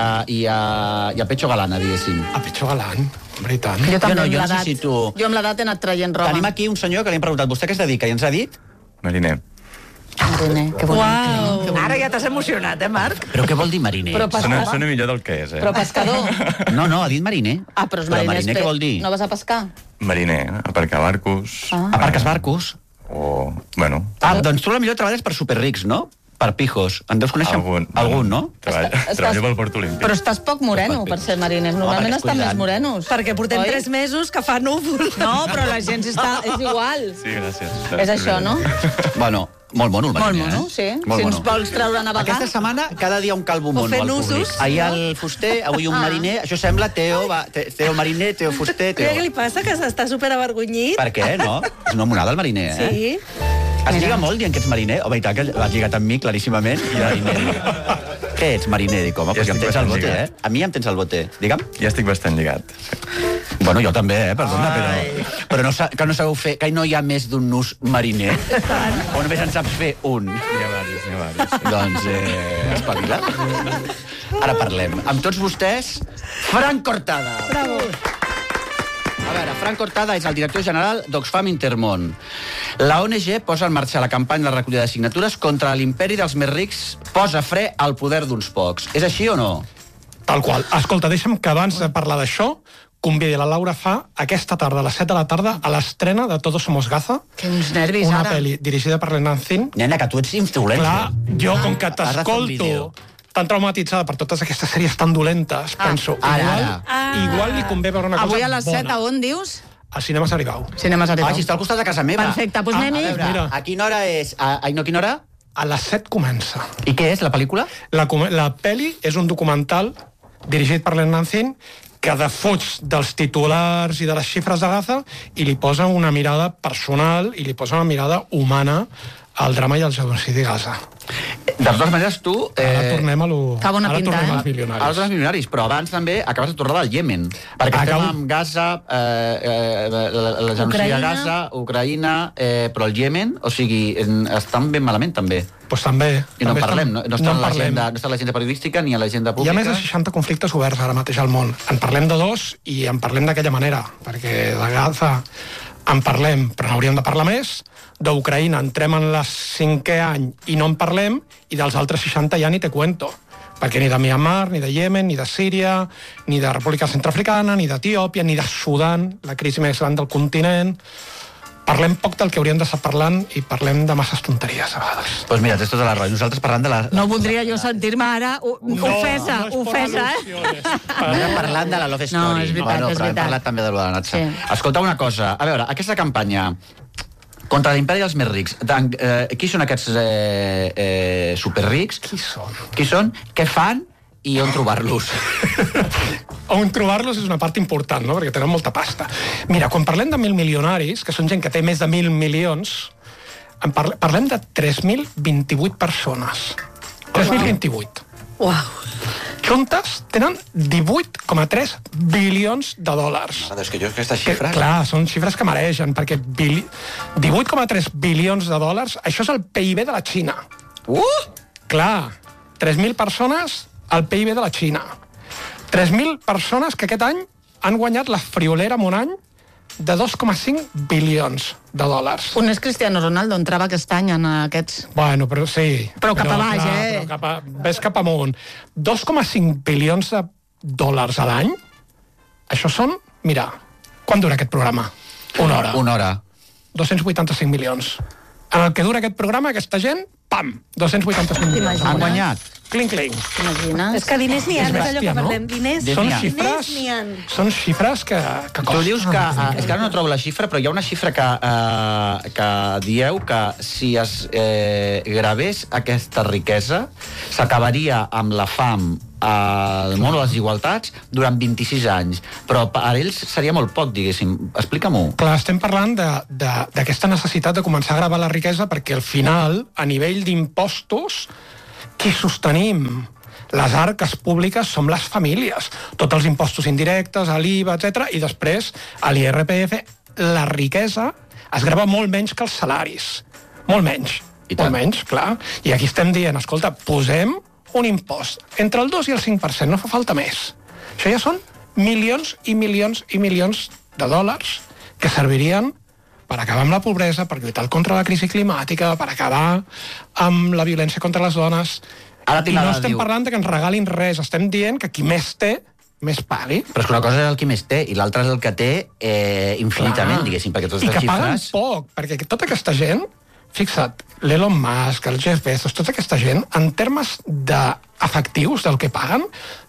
a pecho galana, diguéssim. A pecho galant, hombre, i tant. Jo també no sé si tu... Jo amb l'edat he anat traient roba. Tenim aquí un senyor que li hem preguntat, vostè què es dedica? I ens ha dit... Mariner. Mariner, que bonic. Uau. Ara ja t'has emocionat, Marc? Però què vol dir mariner? Sona millor del que és, Però pescador. No, ha dit mariner. Però mariner què vol dir? No vas a pescar? Mariner, aparcar barcos. Aparques barcos? Bueno... Doncs tu millor treballes per superrics, no? Per pijos. En deus conèixer algun, no? Treballo pel Port Olímpic. Però estàs poc moreno per ser mariner. Normalment estan més morenos. Perquè portem 3 mesos que fa núvol. No, però la gent és igual. Sí, gràcies. És això, no? Bueno, molt mono el mariner. Molt mono, sí. Si ens vols treure a navegar... Aquesta setmana, cada dia un calvo mono al públic. Ahir el fuster, avui un mariner. Això sembla Teo mariner, Teo fuster, Teo... Què li passa, que s'està superavergonyit? Per què, no? És una monada el mariner, eh? Sí. Es lliga molt dient que ets mariner? Home, i tant, que l'has lligat amb mi, claríssimament. I mariner. Què ets, mariner? Dic, home, perquè em tens al bote, eh? A mi em tens al bote. Digue'm. Ja estic bastant lligat. Bueno, jo també, perdona, però que no sabeu fer... Que no hi ha més d'un nus mariner? O només en saps fer un? N'hi ha diversos. Doncs, espavila. Ara parlem. Amb tots vostès, Frank Cortada. Bravo. A veure, Frank Cortada és el director general d'Oxfam Intermón. La ONG posa en marxa la campanya de recollida de signatures contra l'imperi dels més rics, posa fre al poder d'uns pocs. És així o no? Tal qual. Escolta, deixa'm que abans de parlar d'això convidi la Laura Fa aquesta tarda, a les 7 de la tarda, a l'estrena de Todos Somos Gaza. Que uns nervis, una ara. Una pel·li dirigida per Lenancin. Nena, que tu ets influencer. Clar, jo, com que t'escolto tan traumatitzada per totes aquestes sèries tan dolentes, penso, igual li convé veure una cosa bona. Avui a les 7 a on, dius? A Cinema Sarigau. Cinema Sarigau. Si està al costat de casa meva. Perfecte, doncs anem-hi. A veure, a quina hora és? A quina hora? A les 7 comença. I què és, la pel·lícula? La pel·li és un documental dirigit per Lenancin que defuig dels titulars i de les xifres de Gaza i li posa una mirada personal i li posa una mirada humana al drama i al genocidi a Gaza. De totes maneres, tu... Ara tornem a Ara tornem als milionaris. Als milionaris, però abans també acabes de tornar del Iemen. Perquè estem amb Gaza, la genocidi a Gaza, Ucraïna, però el Iemen, o sigui, estan ben malament també. Pues també. I no en parlem, no està a l'agenda periodística ni a l'agenda pública. Hi ha més de 60 conflictes oberts ara mateix al món. En parlem de 2 i en parlem d'aquella manera, perquè de Gaza en parlem, però n'hauríem de parlar més. D'Ucraïna entrem en el 5è any i no en parlem, i dels altres 60 ja ni te cuento. Perquè ni de Myanmar, ni de Iemen, ni de Síria, ni de República Centroafricana, ni d'Etiòpia, ni de Sudan, la crisi més gran del continent. Parlem poc del que hauríem d'estar parlant i parlem de masses tonteries a vegades. Doncs mira, tens tota la raó. Nosaltres parlant de la... No voldria jo sentir-me ara ofesa, Parlant de la Love Story. No, és veritat, és veritat. Hem parlat també de la Natxa. Escolta una cosa, a veure, aquesta campanya contra l'imperi dels més rics, qui són aquests superrics? Qui són? Què fan? I on trobar-los? On trobar-los és una part important, no? Perquè tenen molta pasta. Mira, quan parlem de 1.000 milionaris, que són gent que té més de 1.000 milions, parlem de 3.028 persones. 3.028. Uau. Juntes tenen 18,3 bilions de dòlars. És que jo aquestes xifres... Clar, són xifres que mereixen, perquè 18,3 bilions de dòlars, això és el PIB de la Xina. Clar, 3.000 persones al PIB de la Xina. 3.000 persones que aquest any han guanyat la friolera en un any de 2,5 bilions de dòlars. On és Cristiano Ronaldo? Entrava aquest any en aquests... Bueno, però sí. Però cap a baix, Ves cap amunt. 2,5 bilions de dòlars a l'any? Això són... Mira, quan dura aquest programa? Una hora. 285 milions. En el que dura aquest programa, aquesta gent, pam, 285 milions. Han guanyat. Clinc, clinc. Imagines? És que diners n'hi ha, és allò que parlem. Diners n'hi ha. Són xifres que costen. Tu dius que... És que ara no trobo la xifra, però hi ha una xifra que dieu que si es gravés aquesta riquesa, s'acabaria amb la fam al món de les desigualtats durant 26 anys. Però per ells seria molt poc, diguéssim. Explica-m'ho. Clar, estem parlant d'aquesta necessitat de començar a gravar la riquesa perquè al final, a nivell d'impostos, qui sostenim les arques públiques som les famílies. Tots els impostos indirectes, a l'IVA, etc. I després, a l'IRPF, la riquesa es grava molt menys que els salaris. Molt menys. Molt menys, clar. I aquí estem dient, escolta, posem un impost entre el 2 i el 5%, no fa falta més. Això ja són milions i milions i milions de dòlars que servirien per acabar amb la pobresa, per lluitar contra la crisi climàtica, per acabar amb la violència contra les dones. I no estem parlant que ens regalin res, estem dient que qui més té, més pagui. Però és que una cosa és el qui més té i l'altra és el que té infinitament, diguéssim, perquè totes les xifres... I que paguen poc, perquè tota aquesta gent, fixa't, l'Elon Musk, el Jeff Bezos, tota aquesta gent, en termes d'efectius del que paguen,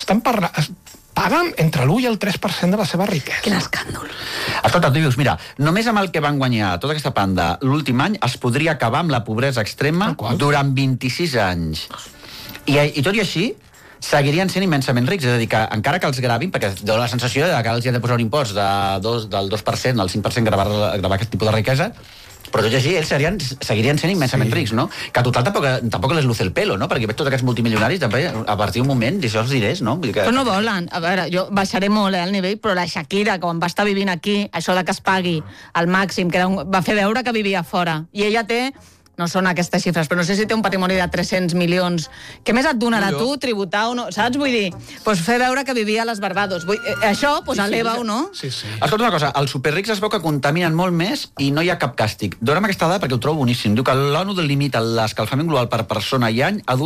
paguen entre l'1 i el 3% de la seva riquesa. Quin escàndol. Escolta, tu dius, mira, només amb el que van guanyar tota aquesta panda l'últim any es podria acabar amb la pobresa extrema durant 26 anys. I tot i així, seguirien sent immensament rics, és a dir, que encara que els gravin, perquè dona la sensació que els hi han de posar un impost del 2% al 5% gravar aquest tipus de riquesa, però tot i així ells seguirien sent immensament rics, no? Que a total tampoc les luce el pelo, no? Perquè veig tots aquests multimilionaris, també, a partir d'un moment, d'això els dirés, no? Però no volen. A veure, jo baixaré molt el nivell, però la Shakira, quan va estar vivint aquí, això de que es pagui al màxim, que va fer veure que vivia fora. I ella té... No són aquestes xifres, però no sé si té un patrimoni de 300 milions. Què més et donarà tu, tributar o no? Saps? Vull dir, fer veure que vivia a les Barbados. Això, eleva-ho, no? Sí. Escolta una cosa, els superrics es veu que contaminen molt més i no hi ha cap càstig. Dóna'm aquesta dada perquè ho trobo boníssim. Diu que l'ONU delimita l'escalfament global per persona i any a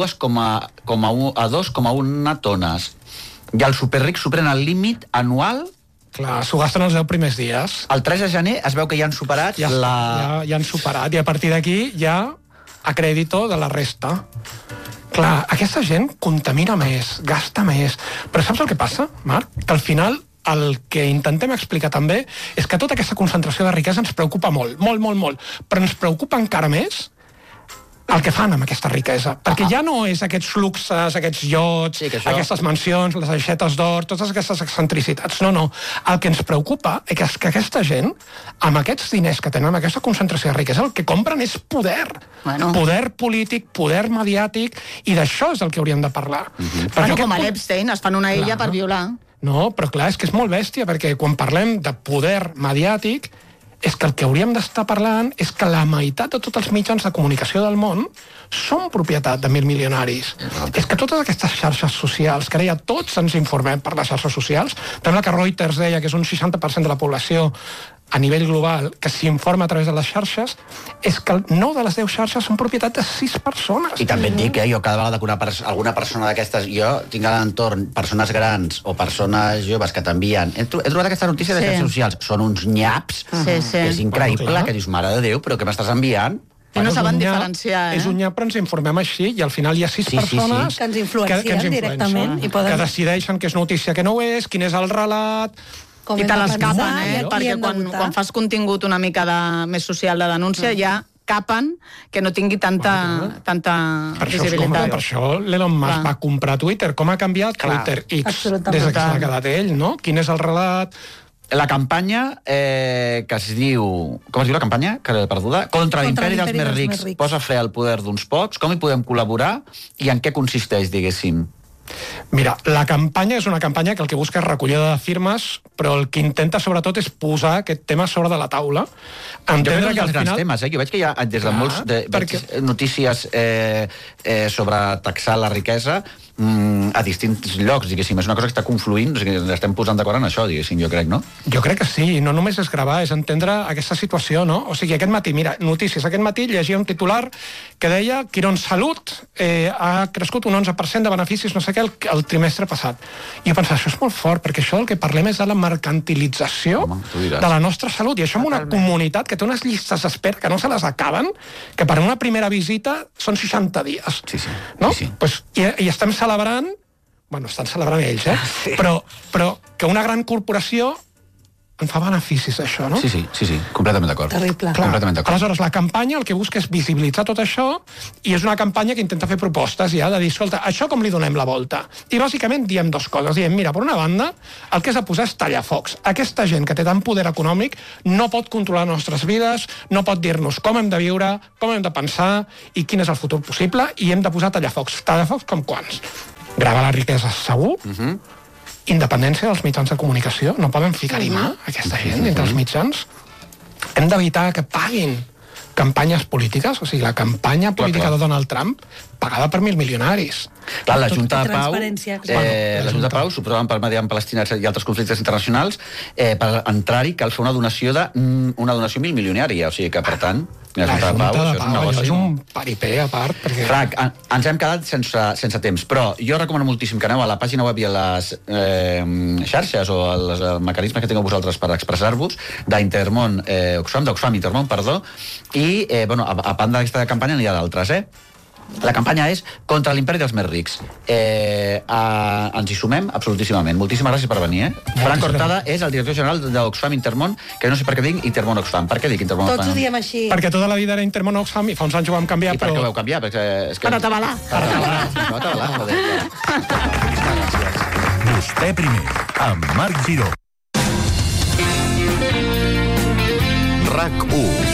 2,1 tones. I els superrics superen el límit anual. Clar, s'ho gasten els 10 primers dies. El 3 de gener es veu que ja han superat Ja han superat, i a partir d'aquí ja a crèdito de la resta. Clar, aquesta gent contamina més, gasta més. Però saps el que passa, Marc? Que al final el que intentem explicar també és que tota aquesta concentració de riquesa ens preocupa molt, molt. Però ens preocupa encara més el que fan amb aquesta riquesa. Perquè ja no és aquests luxes, aquests iots, aquestes mansions, les aixetes d'or, totes aquestes excentricitats. No. El que ens preocupa és que aquesta gent, amb aquests diners que tenen, amb aquesta concentració de riquesa, el que compren és poder. Poder polític, poder mediàtic, i d'això és el que hauríem de parlar. Com a l'Epstein, es fan una illa per violar. No, però clar, és que és molt bèstia, perquè quan parlem de poder mediàtic, és que el que hauríem d'estar parlant és que la meitat de tots els mitjans de comunicació del món són propietat de milionaris. És que totes aquestes xarxes socials, que ara ja tots ens informem per les xarxes socials, sembla que Reuters deia que és un 60% de la població a nivell global que s'informa a través de les xarxes, és que 9 de les 10 xarxes són propietat de 6 persones. I també et dic que jo cada vegada que alguna persona d'aquestes, jo tinc a l'entorn persones grans o persones joves que t'envien, he trobat aquesta notícia de xarxes socials, són uns nyaps, és increïble, que dius, mare de Déu, però què m'estàs enviant? I no saben diferenciar, És un nyap, però ens informem així, i al final hi ha 6 persones que ens influencien directament. Que decideixen què és notícia, què no ho és, quin és el relat... I te les capen, perquè quan fas contingut una mica més social de denúncia, ja capen que no tingui tanta visibilitat. Per això l'Elon Musk va comprar Twitter. Com ha canviat Twitter X des que s'ha quedat ell, no? Quin és el relat... La campanya que es diu... Com es diu la campanya? Perduda? Contra l'imperi dels més rics. Posa fre al poder d'uns pocs. Com hi podem col·laborar i en què consisteix, diguéssim? Mira, la campanya és una campanya que el que busca és recollida de firmes, però el que intenta sobretot és posar aquest tema sobre de la taula. Entendre que al final... temes, jo veig que hi ha des de molts notícies sobre taxar la riquesa a distints llocs, diguéssim. És una cosa que està confluint, o sigui, estem posant d'acord en això, diguéssim, jo crec, no? Jo crec que sí, no només és gravar, és entendre aquesta situació, no? O sigui, aquest matí, mira, notícies, aquest matí llegia un titular que deia Quirónsalud ha crescut un 11% de beneficis, no sé què, el el trimestre passat. I jo pensava, això és molt fort, perquè això del que parlem és de la mercantilització de la nostra salut, i això en una comunitat que té unes llistes d'espera que no se les acaben, que per una primera visita són 60 dies. No? Pues, i estem celebrant, bueno, estan celebrant ells, però que una gran corporació en fa beneficis, això, no? Sí, completament d'acord. Terrible. Completament d'acord. Aleshores, la campanya el que busca és visibilitzar tot això i és una campanya que intenta fer propostes ja de dir, escolta, això com li donem la volta? I bàsicament diem dues coses. Diem, mira, per una banda, el que és a posar és tallafocs. Aquesta gent que té tant poder econòmic no pot controlar les nostres vides, no pot dir-nos com hem de viure, com hem de pensar i quin és el futur possible, i hem de posar tallafocs. Tallafocs com quants? Gravar la riquesa segur, independència dels mitjans de comunicació, no poden ficar-hi mà aquesta gent entre els mitjans. Hem d'evitar que paguin campanyes polítiques, o sigui, la campanya política de Donald Trump pagada per 1.000 milionaris. Clar, la Junta de Pau, la Junta de Pau, suposadament per mediar amb Palestina i altres conflictes internacionals, per entrar-hi cal fer una donació 1.000 milionària, o sigui que, per tant, la Junta de Pau, és un paripé a part. Frank, ens hem quedat sense temps, però jo recomano moltíssim que aneu a la pàgina web i a les xarxes o als mecanismes que tingueu vosaltres per expressar-vos d'Intermón, d'Oxfam Intermón, perdó, i, a banda d'aquesta campanya n'hi ha d'altres, La campanya és contra l'imperi dels més rics. Ens hi sumem absolutíssimament. Moltíssimes gràcies per venir, Frank Cortada és el director general d'Oxfam Intermón, que no sé per què dic Intermón Oxfam. Per què dic Intermón Oxfam? Tots ho diem així. Perquè tota la vida era Intermón Oxfam i fa uns anys ho vam canviar, però... I per què ho vau canviar? Per atabalar. Vostè primer, amb Marc Giró. RAC1.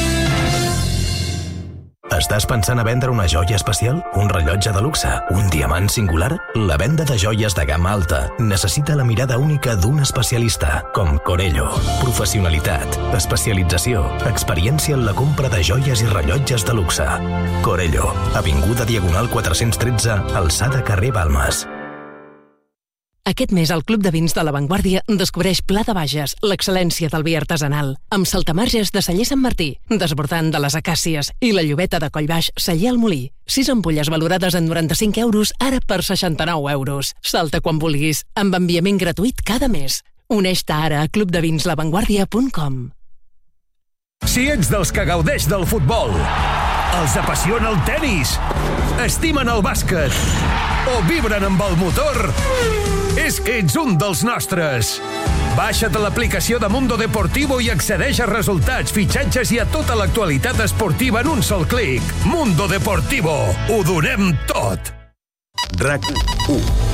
Estàs pensant a vendre una joia especial? Un rellotge de luxe? Un diamant singular? La venda de joies de gamma alta necessita la mirada única d'un especialista, com Corello. Professionalitat, especialització, experiència en la compra de joies i rellotges de luxe. Corello, avinguda Diagonal 413, alçada carrer Balmes. Aquest mes al Club de Vins de La Vanguardia descobreix Pla de Bages, l'excel·lència del vi artesanal, amb saltamarges de Celler Sant Martí, desbordant de les acàcies, i la llobeta de Collbaix Celler al Molí. 6 ampolles valorades en 95 euros, ara per 69 euros. Salta quan vulguis, amb enviament gratuït cada mes. Uneix-te ara a clubdevinslavanguardia.com. Si ets dels que gaudeix del futbol, els apassiona el tenis, estimen el bàsquet o vibren amb el motor, és que ets un dels nostres. Baixa't l'aplicació de Mundo Deportivo i accedeix a resultats, fitxatges i a tota l'actualitat esportiva en un sol clic. Mundo Deportivo. Ho donem tot. RAC1.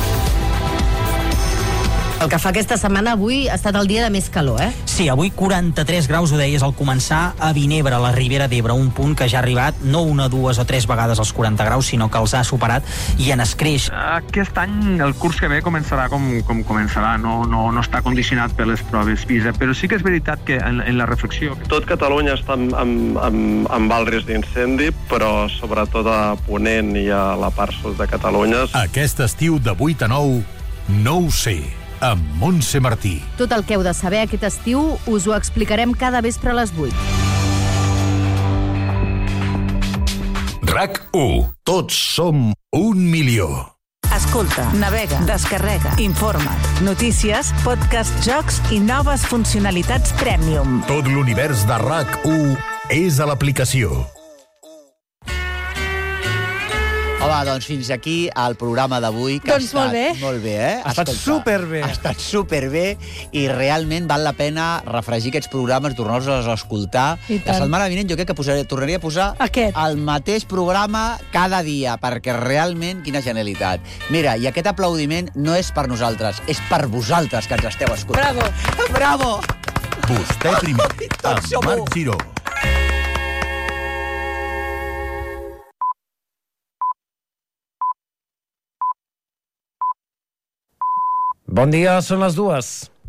El que fa aquesta setmana, avui ha estat el dia de més calor, Sí, avui 43 graus, ho deies, al començar a Vinebre, a la Ribera d'Ebre, un punt que ja ha arribat no una, dues o tres vegades als 40 graus, sinó que els ha superat i en escreix. Aquest any, el curs que ve començarà com començarà, no està condicionat per les proves PISA, però sí que és veritat que en la reflexió... Tot Catalunya està amb alt risc d'incendi, però sobretot a Ponent i a la part sud de Catalunya. Aquest estiu de 8 a 9, no ho sé, amb Montse Martí. Tot el que heu de saber aquest estiu us ho explicarem cada vespre a les 8. RAC1. Tots som 1 milió. Escolta, navega, descarrega, informa't. Notícies, podcast, jocs i noves funcionalitats Premium. Tot l'univers de RAC1 és a l'aplicació. Home, doncs fins aquí el programa d'avui. Doncs molt bé. Molt bé, Ha estat superbé. Ha estat superbé i realment val la pena refregir aquests programes, tornar-los a escoltar. La setmana vinent jo crec que tornaria a posar el mateix programa cada dia, perquè realment, quina genialitat. Mira, i aquest aplaudiment no és per nosaltres, és per vosaltres que ens esteu escoltant. Bravo. Bravo. Vostè primer, amb Marc Giró. Bon dia, són les 2.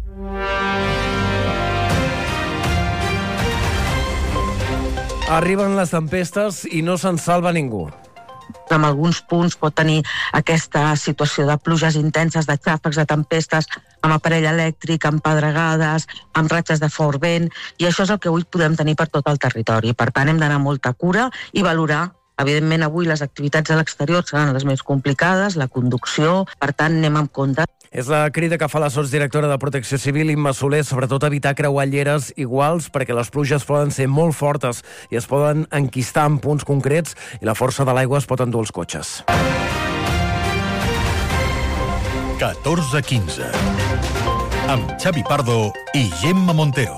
Arriben les tempestes i no se'n salva ningú. En alguns punts pot tenir aquesta situació de pluges intenses, de xàfecs, de tempestes, amb aparell elèctric, amb pedregades, amb ratxes de fort vent, i això és el que avui podem tenir per tot el territori. Per tant, hem d'anar amb molta cura i valorar Evidentment, avui les activitats a l'exterior seran les més complicades, la conducció, per tant, anem amb compte. És la crida que fa la sotsdirectora de Protecció Civil, Imma Soler, sobretot evitar creuar lleres iguals perquè les pluges poden ser molt fortes i es poden enquistar en punts concrets i la força de l'aigua es pot endur els cotxes. 14:15 amb Xavi Pardo i Gemma Montero.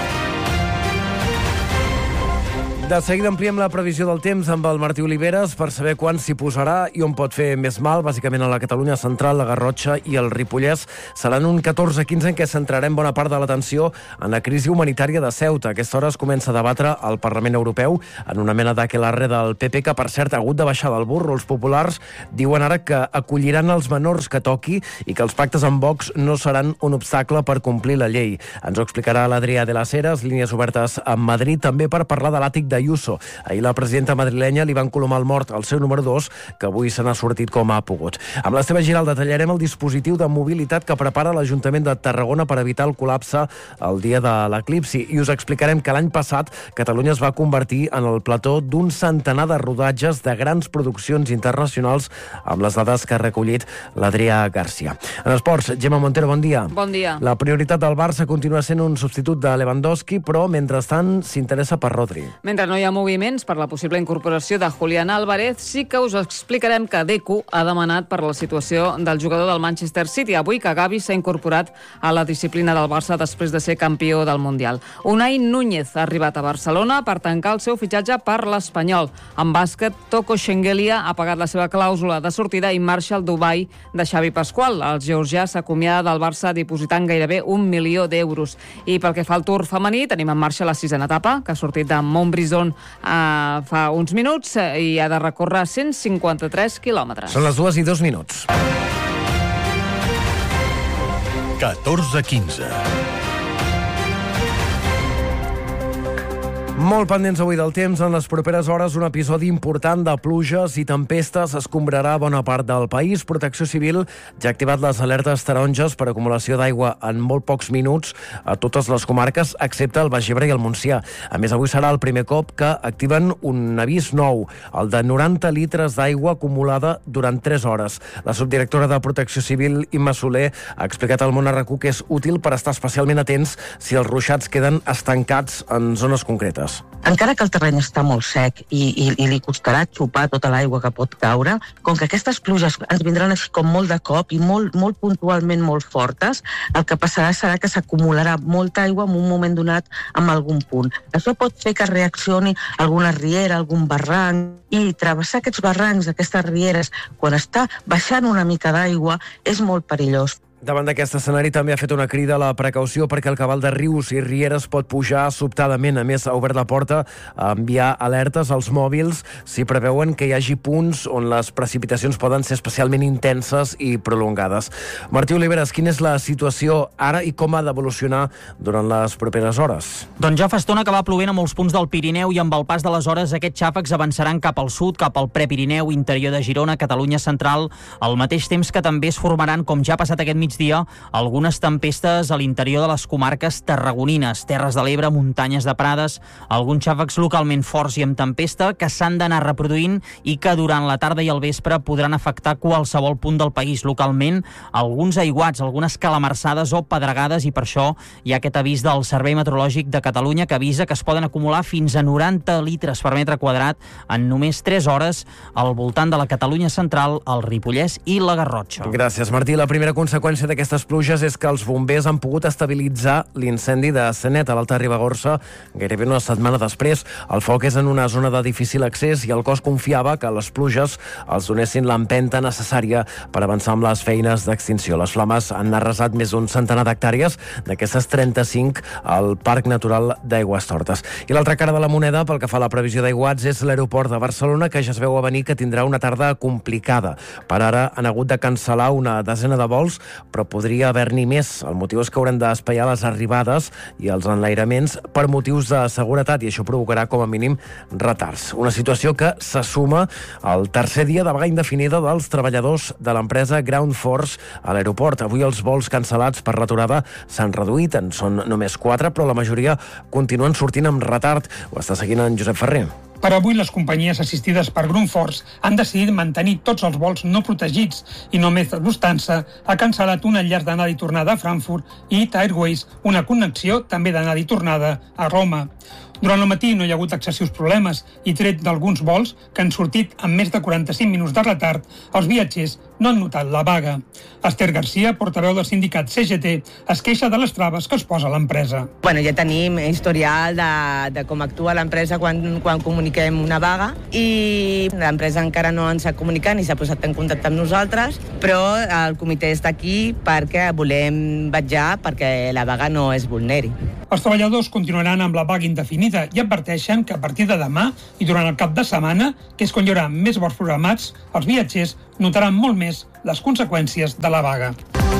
De seguida ampliem la previsió del temps amb el Martí Oliveres per saber quan s'hi posarà i on pot fer més mal, bàsicament a la Catalunya central, la Garrotxa i el Ripollès. Seran un 14-15 en què centrarem bona part de l'atenció en la crisi humanitària de Ceuta. A aquesta hora es comença a debatre al Parlament Europeu en una mena d'aquelarre del PP que, per cert, ha hagut de baixar del burro. Els populars diuen ara que acolliran els menors que toqui i que els pactes amb Vox no seran un obstacle per complir la llei. Ens ho explicarà l'Adrià de las Heras, línies obertes a Madrid, també per parlar de l'àtic d'Ayuso. Ahir la presidenta madrilenya li van colomar el mort al seu número 2, que avui se n'ha sortit com ha pogut. Amb l'Esteve Giral detallarem el dispositiu de mobilitat que prepara l'Ajuntament de Tarragona per evitar el col·lapse el dia de l'eclipsi. I us explicarem que l'any passat Catalunya es va convertir en el plató d'un centenar de rodatges de grans produccions internacionals, amb les dades que ha recollit l'Adrià Garcia. En esports, Gemma Montero, bon dia. Bon dia. La prioritat del Barça continua sent un substitut de Lewandowski, però mentrestant s'interessa per Rodri. Mentre no hi ha moviments per la possible incorporació de Julián Álvarez, sí que us explicarem que Deco ha demanat per la situació del jugador del Manchester City. Avui que Gavi s'ha incorporat a la disciplina del Barça després de ser campió del Mundial. Unai Núñez ha arribat a Barcelona per tancar el seu fitxatge per l'Espanyol. En bàsquet, Toko Shengelia ha pagat la seva clàusula de sortida i marxa al Dubai de Xavi Pasqual. El georgià s'acomiada del Barça dipositant gairebé 1 milió d'euros. I pel que fa al Tour femení, tenim en marxa la 6a etapa, que ha sortit de Montbrison fa uns minuts i ha de recórrer 153 quilòmetres. Són les 2:02. 14:15 Molt pendents avui del temps. En les properes hores, un episodi important de pluges i tempestes escombrarà bona part del país. Protecció Civil ja ha activat les alertes taronges per acumulació d'aigua en molt pocs minuts a totes les comarques, excepte el Baix Ebre i el Montsià. A més, avui serà el primer cop que activen un avís nou, el de 90 litres d'aigua acumulada durant 3 hores. La subdirectora de Protecció Civil, Imma Soler, ha explicat al Món a RAC1 que és útil per estar especialment atents si els ruixats queden estancats en zones concretes. Encara que el terreny està molt sec i li costarà xupar tota l'aigua que pot caure, com que aquestes pluges ens vindran així com molt de cop i molt puntualment molt fortes, el que passarà serà que s'acumularà molta aigua en un moment donat en algun punt. Això pot fer que reaccioni alguna riera, algun barranc, i travessar aquests barrancs, aquestes rieres, quan està baixant una mica d'aigua, és molt perillós. Davant d'aquest escenari també ha fet una crida a la precaució perquè el cabal de rius i rieres pot pujar sobtadament. A més, ha obert la porta a enviar alertes als mòbils si preveuen que hi hagi punts on les precipitacions poden ser especialment intenses i prolongades. Martí Oliveres, quina és la situació ara i com ha d'evolucionar durant les properes hores? Doncs ja fa estona que va plovent a molts punts del Pirineu i amb el pas de les hores aquests xàfecs avançaran cap al sud, cap al Prepirineu, interior de Girona, Catalunya central, al mateix temps que també es formaran, com ja ha passat aquest migdia, algunes tempestes a l'interior de les comarques tarragonines, Terres de l'Ebre, muntanyes de Prades, alguns xàfecs localment forts i amb tempesta que s'han d'anar reproduint i que durant la tarda i el vespre podran afectar qualsevol punt del país. Localment, alguns aiguats, algunes calamarsades o pedregades, i per això hi ha aquest avís del Servei Meteorològic de Catalunya que avisa que es poden acumular fins a 90 litres per metre quadrat en només 3 hores al voltant de la Catalunya central, el Ripollès i la Garrotxa. Gràcies, Martí. La primera conseqüència d'aquestes pluges és que els bombers han pogut estabilitzar l'incendi de Sanet a l'Alta Ribagorça gairebé una setmana després. El foc és en una zona de difícil accés i el cos confiava que les pluges els donessin l'empenta necessària per avançar amb les feines d'extinció. Les flames han arrasat més d'un centenar d'hectàrees, d'aquestes 35 al Parc Natural d'Aigüestortes. I l'altra cara de la moneda, pel que fa a la previsió d'aiguats, és l'aeroport de Barcelona, que ja es veu a venir que tindrà una tarda complicada. Per ara han hagut de cancel·lar una desena de vols, però podria haver-n'hi més. El motiu és que hauran d'espaiar les arribades i els enlairaments per motius de seguretat i això provocarà com a mínim retards. Una situació que se suma al tercer dia de vaga indefinida dels treballadors de l'empresa Ground Force a l'aeroport. Avui els vols cancel·lats per l'aturada s'han reduït, en són només 4, però la majoria continuen sortint amb retard. Ho està seguint en Josep Ferrer. Per avui, les companyies assistides per Grundfos han decidit mantenir tots els vols no protegits i només Lufthansa ha cancel·lat un enllaç d'anada i tornada a Frankfurt i IT Airways, una connexió també d'anada i tornada a Roma. Durant el matí no hi ha hagut excessius problemes i, tret d'alguns vols que han sortit amb més de 45 minuts de retard, els viatgers no han notat la vaga. Esther Garcia, portaveu del sindicat CGT, es queixa de les traves que es posa a l'empresa. Ja tenim historial de com actua l'empresa quan comuniquem una vaga i l'empresa encara no ens ha comunicat ni s'ha posat en contacte amb nosaltres, però el comitè està aquí perquè volem vetllar perquè la vaga no es vulneri. Els treballadors continuaran amb la vaga indefinida i adverteixen que a partir de demà i durant el cap de setmana, que és quan hi haurà més vols programats, els viatgers notaran molt més les conseqüències de la vaga.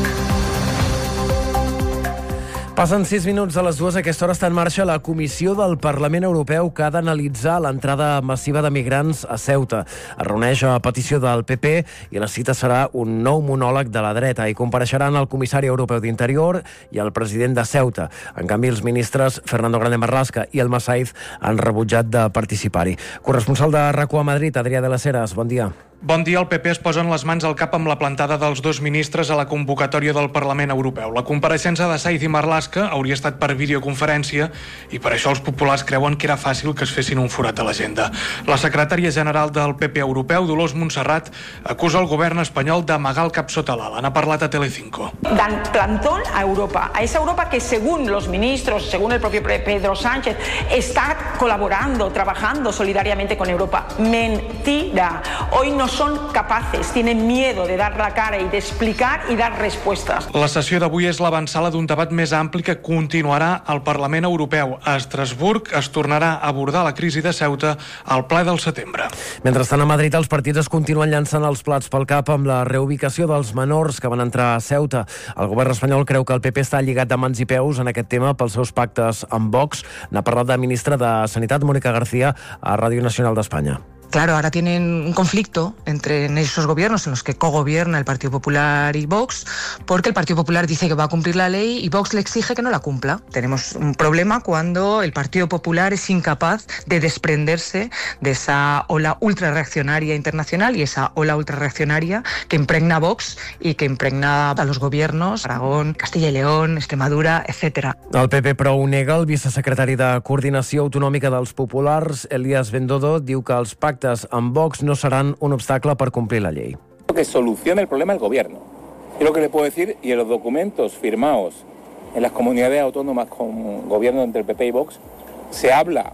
Passen 6 minuts de les 2. A aquesta hora està en marxa la Comissió del Parlament Europeu que ha d'analitzar l'entrada massiva de migrants a Ceuta. Es reuneix a petició del PP i la cita serà un nou monòleg de la dreta. Hi compareixeran el comissari europeu d'Interior i el president de Ceuta. En canvi, els ministres Fernando Grande Marlaska i el Massaid han rebutjat de participar-hi. Corresponsal de RAC1 a Madrid, Adrià de las Heras, bon dia. Bon dia. El PP es posen les mans al cap amb la plantada dels dos ministres a la convocatòria del Parlament Europeu. La compareixença de Saiz i Marlaska hauria estat per videoconferència i per això els populars creuen que era fàcil que es fessin un forat a l'agenda. La secretària general del PP Europeu, Dolors Montserrat, acusa el govern espanyol d'amagar el cap sota l'ala. N'ha parlat a Telecinco. Dan plantón a Europa, a esa Europa que según los ministros, según el propio Pedro Sánchez, está colaborando, trabajando solidariamente con Europa. Mentira. Hoy no son capaces, tienen miedo de dar la cara y de explicar y dar respuestas. La sessió d'avui és l'avançala d'un debat més ampli que continuarà al Parlament Europeu. A Estrasburg es tornarà a abordar la crisi de Ceuta al ple del setembre. Mentrestant, a Madrid, els partits es continuen llançant els plats pel cap amb la reubicació dels menors que van entrar a Ceuta. El govern espanyol creu que el PP està lligat de mans i peus en aquest tema pels seus pactes amb Vox. N'ha parlat la ministra de Sanitat, Mónica García, a Ràdio Nacional d'Espanya. Claro, ahora tienen un conflicto entre esos gobiernos en los que cogobierna el Partido Popular y Vox, porque el Partido Popular dice que va a cumplir la ley y Vox le exige que no la cumpla. Tenemos un problema cuando el Partido Popular es incapaz de desprenderse de esa ola ultrarreaccionaria internacional y esa ola ultrarreaccionaria que impregna a Vox y que impregna a los gobiernos Aragón, Castilla y León, Extremadura, etc. El PP, però, ho nega. El vicesecretari de Coordinació Autonòmica dels Populars, Elías Bendodo, diu que els pactes amb Vox no seran un obstacle per complir la llei. Que solucione el problema el gobierno. Es lo que le puedo decir, y en los documentos firmados en las comunidades autónomas con gobierno entre el PP y Vox, se habla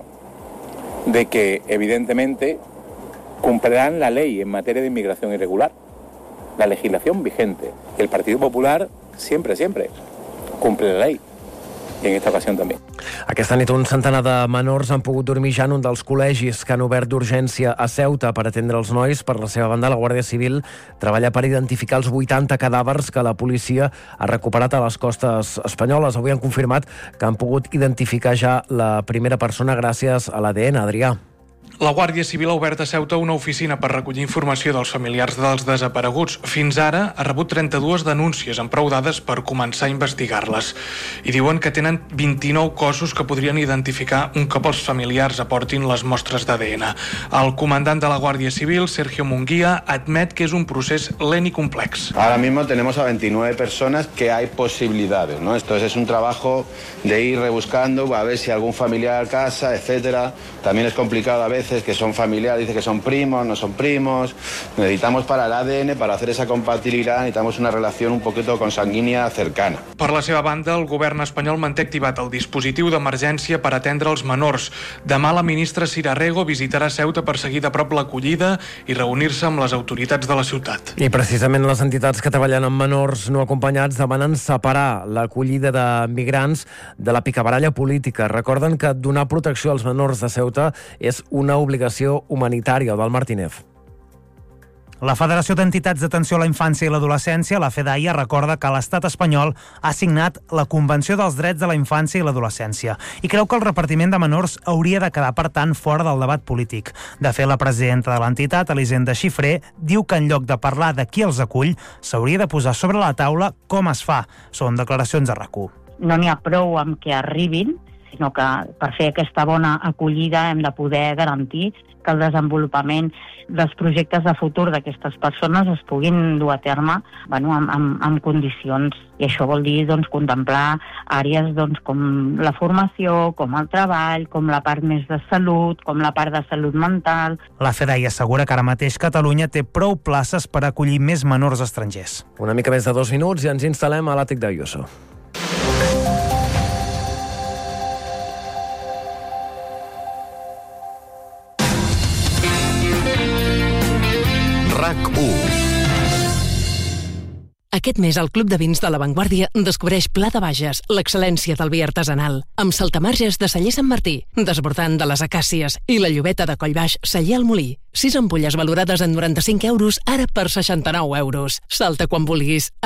de que evidentemente cumplirán la ley en materia de inmigración irregular, la legislación vigente. El Partido Popular siempre cumple la ley. I en aquesta ocasió també. Aquesta nit un centenar de menors han pogut dormir ja en un dels col·legis que han obert d'urgència a Ceuta per atendre els nois. Per la seva banda, la Guàrdia Civil treballa per identificar els 80 cadàvers que la policia ha recuperat a les costes espanyoles. Avui han confirmat que han pogut identificar ja la primera persona gràcies a l'ADN. Adrià. La Guàrdia Civil ha obert a Ceuta una oficina per recollir informació dels familiars dels desapareguts. Fins ara ha rebut 32 denúncies amb prou dades per començar a investigar-les. I diuen que tenen 29 cossos que podrien identificar un cop els familiars aportin les mostres d'ADN. El comandant de la Guàrdia Civil, Sergio Munguía, admet que és un procés lent i complex. Ahora mismo tenemos a 29 personas que hay posibilidades, ¿no? Entonces es un trabajo de ir rebuscando a ver si algún familiar casa, etcétera. También es complicado a veces que son familiares, dice que son primos, no son primos. Necesitamos para el ADN, para hacer esa compatibilidad, necesitamos una relación un poquito consanguínea cercana. Per la seva banda, el govern espanyol manté activat el dispositiu d'emergència per atendre els menors. Demà la ministra Sira Rego visitarà Ceuta per seguir de prop l'acollida i reunir-se amb les autoritats de la ciutat. I precisament les entitats que treballen amb menors no acompanyats demanen separar l'acollida de migrants de la picabaralla política. Recorden que donar protecció als menors de Ceuta és una obligació humanitària. Del Martínez. La Federació d'Entitats d'Atenció a la Infància i l'Adolescència, la FEDAIA, recorda que l'estat espanyol ha signat la Convenció dels Drets de la Infància i l'Adolescència i creu que el repartiment de menors hauria de quedar, per tant, fora del debat polític. De fet, la presidenta de l'entitat, Elisenda Xifré, diu que en lloc de parlar de qui els acull, s'hauria de posar sobre la taula com es fa. Són declaracions a RAC1. No n'hi ha prou amb que arribin, sinó que per fer aquesta bona acollida hem de poder garantir que el desenvolupament dels projectes de futur d'aquestes persones es puguin dur a terme amb condicions. I això vol dir contemplar àrees com la formació, com el treball, com la part més de salut, com la part de salut mental. La FEDAI assegura que ara mateix Catalunya té prou places per acollir més menors estrangers. Una mica més de 2 minuts i ens instal·lem a l'àtic d'Ayuso. Aquest mes al Club de Vins de La Vanguardia descobreix Pla de Bages, l'excel·lència del vi artesanal, amb saltamarges de celler Sant Martí, desbordant de les acàcies i la llobeta de Collbaix celler al Molí. 6 ampolles valorades en 95 euros, ara per 69 euros. Salta quan vulguis.